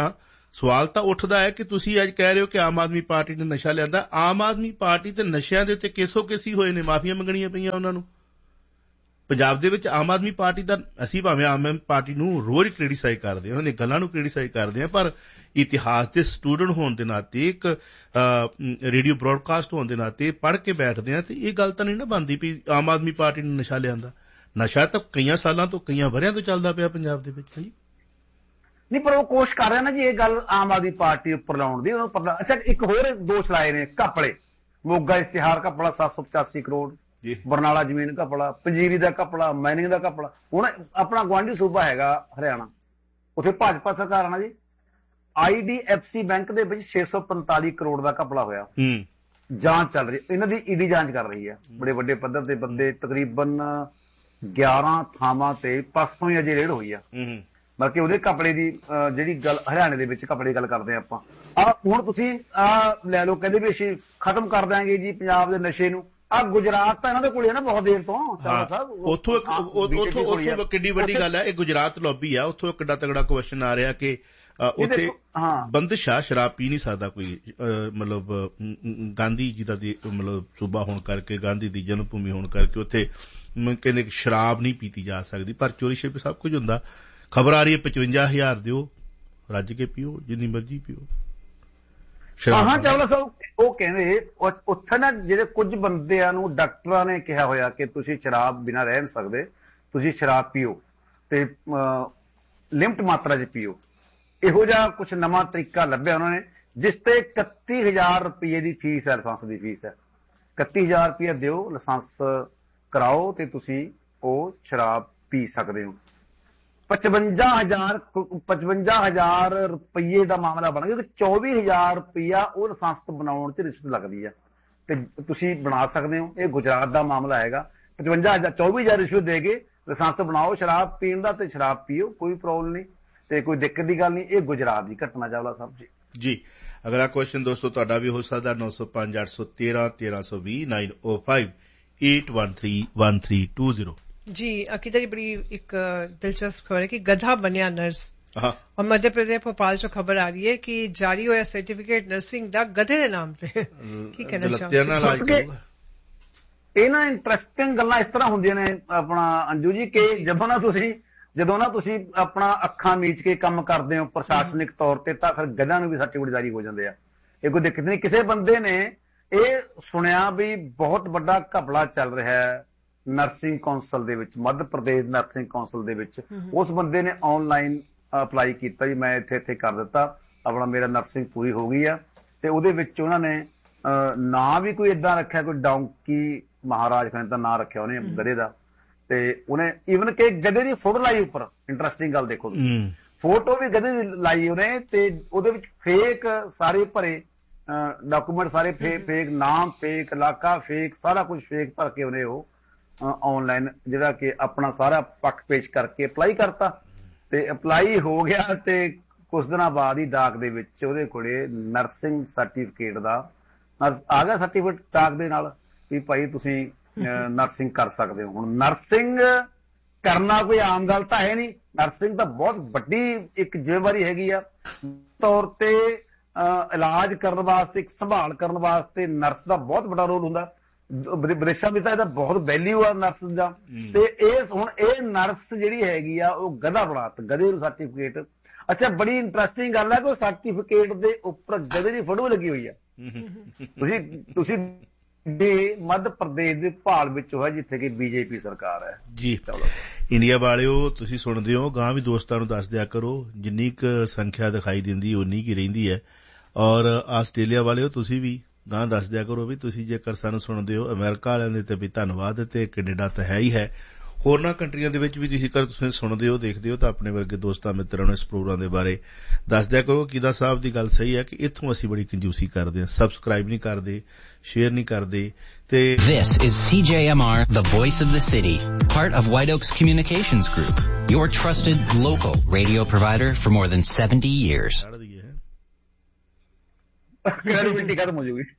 ਸਵਾਲ ਤਾਂ ਉੱਠਦਾ ਹੈ ਕਿ ਤੁਸੀਂ ਅੱਜ ਕਹਿ ਰਹੇ ਹੋ ਕਿ ਆਮ ਆਦਮੀ ਪਾਰਟੀ ਨੇ ਨਸ਼ਾ ਲਿਆਂਦਾ। ਆਮ ਆਦਮੀ ਪਾਰਟੀ ਤੇ ਨਸ਼ਿਆਂ ਦੇ ਉੱਤੇ ਕੇਸੋ ਕੇਸੀ ਹੋਏ ਨੇ, ਮਾਫੀਆਂ ਮੰਗਣੀਆਂ ਪਈਆਂ ਉਹਨਾਂ ਨੂੰ। ਪੰਜਾਬ ਦੇ ਵਿੱਚ ਆਮ ਆਦਮੀ ਪਾਰਟੀ ਦਾ, ਅਸੀਂ ਭਾਵੇਂ ਆਮ ਆਦਮੀ ਪਾਰਟੀ ਨੂੰ ਰੋਜ਼ ਕ੍ਰਿਟੀਸਾਈਜ਼ ਕਰਦੇ ਹਾਂ, ਉਹਨਾਂ ਦੀਆਂ ਗੱਲਾਂ ਨੂੰ ਕ੍ਰਿਟੀਸਾਈਜ਼ ਕਰਦੇ ਹਾਂ, ਪਰ ਇਤਿਹਾਸ ਦੇ ਸਟੂਡੈਂਟ ਹੋਣ ਦੇ ਨਾਤੇ, ਇੱਕ ਰੇਡੀਓ ਬ੍ਰੌਡਕਾਸਟ ਹੋਣ ਦੇ ਨਾਤੇ ਪੜ੍ਹ ਕੇ ਬੈਠਦੇ ਹਾਂ ਤੇ ਇਹ ਗੱਲ ਤਾਂ ਨਹੀਂ ਨਾ ਬਣਦੀ ਵੀ ਆਮ ਆਦਮੀ ਪਾਰਟੀ ਨੇ ਨਸ਼ਾ ਲਿਆਂਦਾ। ਨਸ਼ਾ ਤਾਂ ਕਈਆਂ ਸਾਲਾਂ ਤੋਂ, ਕਈਆਂ ਵਰ੍ਹਿਆਂ ਤੋਂ ਚੱਲਦਾ ਪਿਆ ਪੰਜਾਬ ਦੇ ਵਿੱਚ। ਜੀ ਨਹੀਂ, ਪਰ ਉਹ ਕੋਸ਼ਿਸ਼ ਕਰ ਰਿਹਾ ਨਾ ਜੀ ਇਹ ਗੱਲ ਆਮ ਆਦਮੀ ਪਾਰਟੀ ਉੱਪਰ ਲਾਉਣ ਦੀ, ਉਹਨੂੰ ਪਤਾ। ਅੱਛਾ, ਇੱਕ ਹੋਰ ਦੋਸ਼ ਲਾਏ ਨੇ ਘਪਲੇ, ਮੋਗਾ ਇਸ਼ਤਿਹਾਰ ਘਪਲਾ 785 ਕਰੋੜ, ਬਰਨਾਲਾ ਜ਼ਮੀਨ ਘਪਲਾ, ਪੰਜੀਰੀ ਦਾ ਘਪਲਾ, ਮਾਈਨਿੰਗ ਦਾ ਘਪਲਾ। ਹੁਣ ਆਪਣਾ ਗੁਆਂਢੀ ਸੂਬਾ ਹੈਗਾ ਹਰਿਆਣਾ, ਉੱਥੇ ਭਾਜਪਾ ਸਰਕਾਰ ਆ ਨਾ ਜੀ, IDFC ਬੈਂਕ ਦੇ ਵਿੱਚ 645 ਕਰੋੜ ਦਾ ਘਪਲਾ ਹੋਇਆ, ਜਾਂਚ ਚੱਲ ਰਹੀ, ਇਹਨਾਂ ਦੀ ਈਡੀ ਜਾਂਚ ਕਰ ਰਹੀ ਹੈ। ਬੜੇ ਵੱਡੇ ਪੱਧਰ ਦੇ ਬੰਦੇ, ਤਕਰੀਬਨ 11 ਥਾਵਾਂ ਤੇ ਪਰਸੋਂ ਹੀ ਅਜੇ ਰੇਡ ਹੋਈ ਆ, ਬਲਕਿ ਉਹਦੇ ਘਪਲੇ ਦੀ ਜਿਹੜੀ ਗੱਲ ਹਰਿਆਣੇ ਦੇ ਵਿੱਚ ਘਪਲੇ ਦੀ ਗੱਲ ਕਰਦੇ ਆਪਾਂ। ਹੁਣ ਤੁਸੀਂ ਲੈ ਲਓ, ਕਹਿੰਦੇ ਵੀ ਅਸੀਂ ਖਤਮ ਕਰ ਦਿਆਂਗੇ ਜੀ ਪੰਜਾਬ ਦੇ ਨਸ਼ੇ ਨੂੰ। ਗੁਜਰਾਤ ਤਾਂ ਇਹਨਾਂ ਦੇ ਕੋਲ ਹੈ ਨਾ ਬਹੁਤ ਦੇਰ ਤੋਂ। ਉੱਥੋਂ ਕਿੱਡੀ ਵੱਡੀ ਗੱਲ ਹੈ, ਇਹ ਗੁਜਰਾਤ ਲੌਬੀ ਆ, ਉੱਥੋਂ ਕਿੱਡਾ ਤਗੜਾ ਕੁਐਸਚਨ ਆ ਰਿਹਾ ਕਿ ਉੱਥੇ ਬੰਦਿਸ਼ ਆ, ਸ਼ਰਾਬ ਪੀ ਨਹੀਂ ਸਕਦਾ ਕੋਈ, ਮਤਲਬ ਗਾਂਧੀ ਜੀ ਦਾ ਮਤਲਬ ਸੂਬਾ ਹੋਣ ਕਰਕੇ, ਗਾਂਧੀ ਦੀ ਜਨਮ ਭੂਮੀ ਹੋਣ ਕਰਕੇ ਉੱਥੇ ਕਹਿੰਦੇ ਸ਼ਰਾਬ ਨਹੀਂ ਪੀਤੀ ਜਾ ਸਕਦੀ, ਪਰ ਚੋਰੀ ਛਿਪੇ ਸਭ ਕੁਝ ਹੁੰਦਾ। ਖਬਰ ਆ ਰਹੀ ਹੈ 55,000 ਦਿਓ, ਰੱਜ ਕੇ ਪੀਓ, ਜਿੰਨੀ ਮਰਜ਼ੀ ਪੀਓ। ਹਾਂ ਚਾਵਲਾ ਸਾਹਿਬ ਉਹ ਕਹਿੰਦੇ ਉੱਥੇ ਨਾ ਜਿਹੜੇ ਕੁਝ ਬੰਦਿਆਂ ਨੂੰ ਡਾਕਟਰਾਂ ਨੇ ਕਿਹਾ ਹੋਇਆ ਕਿ ਤੁਸੀਂ ਸ਼ਰਾਬ ਬਿਨਾਂ ਰਹਿ ਨਹੀਂ ਸਕਦੇ, ਤੁਸੀਂ ਸ਼ਰਾਬ ਪੀਓ ਤੇ ਲਿਮਟ ਮਾਤਰਾ 'ਚ ਪੀਓ। ਇਹੋ ਜਿਹਾ ਕੁਛ ਨਵਾਂ ਤਰੀਕਾ ਲੱਭਿਆ ਉਹਨਾਂ ਨੇ, ਜਿਸ ਤੇ 31,000 ਰੁਪਏ ਦੀ ਫੀਸ ਹੈ, ਲਾਇਸੈਂਸ ਦੀ ਫੀਸ ਹੈ। 31,000 ਰੁਪਏ ਦਿਓ, ਲਾਇਸੈਂਸ ਕਰਾਓ ਤੇ ਤੁਸੀਂ ਉਹ ਸ਼ਰਾਬ ਪੀ ਸਕਦੇ ਹੋ। 55,000 ਰੁਪਏ ਦਾ ਮਾਮਲਾ ਬਣ ਗਿਆ ਕਿ 24,000 ਰੁਪਇਆ ਉਹ ਲਾਇਸੈਂਸ ਬਣਾਉਣ 'ਚ ਰਿਸ਼ਵਤ ਲੱਗਦੀ ਹੈ ਤੇ ਤੁਸੀਂ ਬਣਾ ਸਕਦੇ ਹੋ। ਇਹ ਗੁਜਰਾਤ ਦਾ ਮਾਮਲਾ ਹੈਗਾ। 54,000 ਰਿਸ਼ਵਤ ਦੇ ਕੇ ਲਾਇਸੈਂਸ ਬਣਾਓ ਸ਼ਰਾਬ ਪੀਣ ਦਾ ਤੇ ਸ਼ਰਾਬ ਪੀਓ, ਕੋਈ ਪ੍ਰੋਬਲਮ ਨਹੀਂ ਤੇ ਕੋਈ ਦਿੱਕਤ ਦੀ ਗੱਲ ਨਹੀਂ। ਇਹ ਗੁਜਰਾਤ ਦੀ ਘਟਨਾ ਚਾਵਲਾ ਸਾਹਿਬ ਜੀ। ਜੀ ਅਗਲਾ ਕੁਐਸਚਨ ਦੋਸਤੋ ਤੁਹਾਡਾ ਵੀ ਹੋ ਸਕਦਾ 905-813-1320 905-813-1320। जी अकीदा जी, बड़ी एक दिलचस्प खबर है कि गधा बनया नर्स, और मध्य प्रदेश भोपाल चो खबर आ रही है कि जारी होया सर्टिफिकेट नर्सिंग दा गधे दे नाम ते। की कहना चाहते ਇਹ ਨਾ ਇੰਟਰਸਟਿੰਗ ਗੱਲਾਂ ਇਸ ਤਰ੍ਹਾਂ ਹੁੰਦੀਆਂ ਨੇ ਆਪਣਾ ਅੰਜੂ ਜੀ ਕਿ ਜਦੋਂ ਨਾ ਤੁਸੀਂ ਆਪਣਾ ਅੱਖਾਂ ਮੀਚ ਕੇ ਕੰਮ ਕਰਦੇ ਹੋ ਪ੍ਰਸ਼ਾਸਨਿਕ ਤੌਰ ਤੇ, ਤਾਂ ਫਿਰ ਗਧਿਆਂ ਨੂੰ ਵੀ ਸਰਟੀਫਿਕੇਟ ਜਾਰੀ ਹੋ ਜਾਂਦੇ ਆ। ਇਹ ਕੋਈ ਦਿੱਕਤ ਨਹੀਂ। ਕਿਸੇ ਬੰਦੇ ਨੇ ਇਹ ਸੁਣਿਆ ਵੀ ਬਹੁਤ ਵੱਡਾ ਘਪਲਾ ਚੱਲ ਰਿਹਾ ਹੈ ਨਰਸਿੰਗ ਕੌਂਸਲ ਦੇ ਵਿੱਚ, ਮੱਧ ਪ੍ਰਦੇਸ਼ ਨਰਸਿੰਗ ਕੌਂਸਲ ਦੇ ਵਿੱਚ। ਉਸ ਬੰਦੇ ਨੇ ਆਨਲਾਈਨ ਅਪਲਾਈ ਕੀਤਾ ਜੀ, ਮੈਂ ਇੱਥੇ ਕਰ ਦਿੱਤਾ ਆਪਣਾ, ਮੇਰਾ ਨਰਸਿੰਗ ਪੂਰੀ ਹੋ ਗਈ ਆ। ਤੇ ਉਹਦੇ ਵਿੱਚ ਉਹਨਾਂ ਨੇ ਨਾਂ ਵੀ ਕੋਈ ਏਦਾਂ ਰੱਖਿਆ, ਕੋਈ ਡੌਂਕੀ ਮਹਾਰਾਜ ਖਾਨ ਦਾ ਨਾਂ ਰੱਖਿਆ ਉਹਨੇ ਗਧੇ ਦਾ, ਤੇ ਉਹਨੇ ਈਵਨ ਕਿ ਗਧੇ ਦੀ ਫੋਟੋ ਲਾਈ ਉੱਪਰ। ਇੰਟਰਸਟਿੰਗ ਗੱਲ ਦੇਖੋ, ਫੋਟੋ ਵੀ ਗਧੇ ਦੀ ਲਾਈ ਉਹਨੇ ਤੇ ਉਹਦੇ ਵਿੱਚ ਫੇਕ ਸਾਰੇ ਭਰੇ ਡਾਕੂਮੈਂਟ, ਸਾਰੇ ਫੇਕ ਨਾਮ, ਫੇਕ ਇਲਾਕਾ, ਫੇਕ ਸਾਰਾ ਕੁਝ ਫੇਕ ਭਰ ਕੇ ਉਹਨੇ ਉਹ ਆਨਲਾਈਨ ਜਿਹੜਾ ਕਿ ਆਪਣਾ ਸਾਰਾ ਪੱਖ ਪੇਸ਼ ਕਰਕੇ ਅਪਲਾਈ ਕਰਤਾ। ਤੇ ਅਪਲਾਈ ਹੋ ਗਿਆ ਤੇ ਕੁਝ ਦਿਨਾਂ ਬਾਅਦ ਹੀ ਡਾਕ ਦੇ ਵਿੱਚ ਉਹਦੇ ਕੋਲੇ ਨਰਸਿੰਗ ਸਰਟੀਫਿਕੇਟ ਦਾ ਆ ਗਿਆ, ਸਰਟੀਫਿਕੇਟ ਡਾਕ ਦੇ ਨਾਲ ਵੀ ਭਾਈ ਤੁਸੀਂ ਨਰਸਿੰਗ ਕਰ ਸਕਦੇ ਹੋ। ਹੁਣ ਨਰਸਿੰਗ ਕਰਨਾ ਕੋਈ ਆਮ ਗੱਲ ਤਾਂ ਹੈ ਨਹੀਂ। ਨਰਸਿੰਗ ਤਾਂ ਬਹੁਤ ਵੱਡੀ ਇੱਕ ਜ਼ਿੰਮੇਵਾਰੀ ਹੈਗੀ ਆ ਤੌਰ ਤੇ। ਇਲਾਜ ਕਰਨ ਵਾਸਤੇ, ਸੰਭਾਲ ਕਰਨ ਵਾਸਤੇ ਨਰਸ ਦਾ ਬਹੁਤ ਵੱਡਾ ਰੋਲ ਹੁੰਦਾ। ਵਿਦੇਸ਼ਾਂ ਵਿੱਚ ਤਾਂ ਇਹਦਾ ਬਹੁਤ ਵੈਲਿਊ ਆ ਨਰਸ ਦਾ। ਤੇ ਹੁਣ ਇਹ ਨਰਸ ਜਿਹੜੀ ਹੈਗੀ ਆ ਉਹ ਗਧਾ ਬਣਾਤ, ਗਧੇ ਨੂੰ ਸਰਟੀਫਿਕੇਟ। ਅੱਛਾ, ਬੜੀ ਇੰਟਰਸਟਿੰਗ ਗੱਲ ਹੈ ਕਿ ਉਹ ਸਰਟੀਫਿਕੇਟ ਦੇ ਉੱਪਰ ਗਧੇ ਦੀ ਫੋਟੋ ਲੱਗੀ ਹੋਈ ਆ। ਤੁਸੀਂ ਮੱਧ ਪ੍ਰਦੇਸ਼ ਦੇ ਭਾਲ ਵਿੱਚ ਹੋਇਆ ਜਿੱਥੇ ਕਿ BJP ਸਰਕਾਰ ਹੈ ਜੀ। ਇੰਡੀਆ ਵਾਲਿਓ ਤੁਸੀਂ ਸੁਣਦੇ ਹੋ, ਗਾਂ ਵੀ ਦੋਸਤਾਂ ਨੂੰ ਦੱਸ ਦਿਆ ਕਰੋ, ਜਿੰਨੀ ਕੁ ਸੰਖਿਆ ਦਿਖਾਈ ਦਿੰਦੀ ਉਨੀ ਕੀ ਰਹਿੰਦੀ ਹੈ। ਔਰ ਆਸਟ੍ਰੇਲੀਆ ਵਾਲਿਓ ਤੁਸੀਂ ਵੀ ਗਾਂ ਦੱਸ ਦਿਆ ਕਰੋ ਵੀ ਤੁਸੀਂ ਜੇਕਰ ਸਾਨੂੰ ਸੁਣਦੇ ਹੋ। ਅਮਰੀਕਾ ਵਾਲਿਆਂ ਦੇ ਤੇ ਵੀ ਧੰਨਵਾਦ, ਤੇ ਕੈਨੇਡਾ ਤਾਂ ਹੈ ਹੀ ਹੈ। ਹੋਰਨਾਂ ਕੰਟਰੀਆਂ ਦੇ ਵਿੱਚ ਵੀ ਜੇਕਰ ਤੁਸੀਂ ਸੁਣਦੇ ਹੋ, ਦੇਖਦੇ ਹੋ, ਤਾਂ ਆਪਣੇ ਵਰਗੇ ਦੋਸਤਾਂ ਮਿੱਤਰਾਂ ਨੂੰ ਇਸ ਪ੍ਰੋਗਰਾਮ ਦੇ ਬਾਰੇ ਦੱਸ ਦਿਆ ਕਰੋ। ਕੀਦਾ ਸਾਹਿਬ ਦੀ ਗੱਲ ਸਹੀ ਹੈ ਕਿ ਇੱਥੋਂ ਅਸੀਂ ਬੜੀ ਕੰਜੂਸੀ ਕਰਦੇ ਹਾਂ, ਸਬਸਕ੍ਰਾਈਬ ਨਹੀਂ ਕਰਦੇ, ਸ਼ੇਅਰ ਨਹੀਂ ਕਰਦੇ। ਤੇ This is CJMR, the voice of the city, part of White Oaks Communications Group, your trusted local radio provider for more than 70 years. Credibility ਖਤਮ ਹੋ ਜਾਊਗੀ।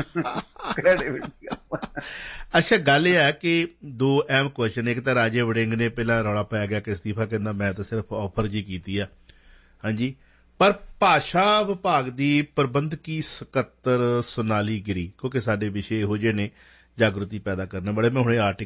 ਅੱਛਾ, ਗੱਲ ਇਹ ਹੈ ਕਿ ਦੋ ਅਹਿਮ ਕੁਐਸਚਨ। ਇੱਕ ਤਾਂ ਰਾਜੇ ਵੜਿੰਗ ਨੇ ਪਹਿਲਾਂ ਰੌਲਾ ਪਾਇਆ ਗਿਆ ਕਿ ਅਸਤੀਫਾ, ਕਹਿੰਦਾ ਮੈਂ ਤਾਂ ਸਿਰਫ ਆਫਰ ਜੀ ਕੀਤੀ ਆ। ਹਾਂਜੀ, ਪਰ ਭਾਸ਼ਾ ਵਿਭਾਗ ਦੀ ਪ੍ਰਬੰਧਕੀ ਸਕੱਤਰ ਸੋਨਾਲੀ ਗਿਰੀ, ਕਿਉਂਕਿ ਸਾਡੇ ਵਿਸ਼ੇ ਇਹੋ ਜਿਹੇ ਨੇ ਜਾਗਰਤੀ ਪੈਦਾ ਕਰਨੇ ਬੜੇ, ਮੈਂ ਹੁਣੇ ਆਰਟੀਕਲ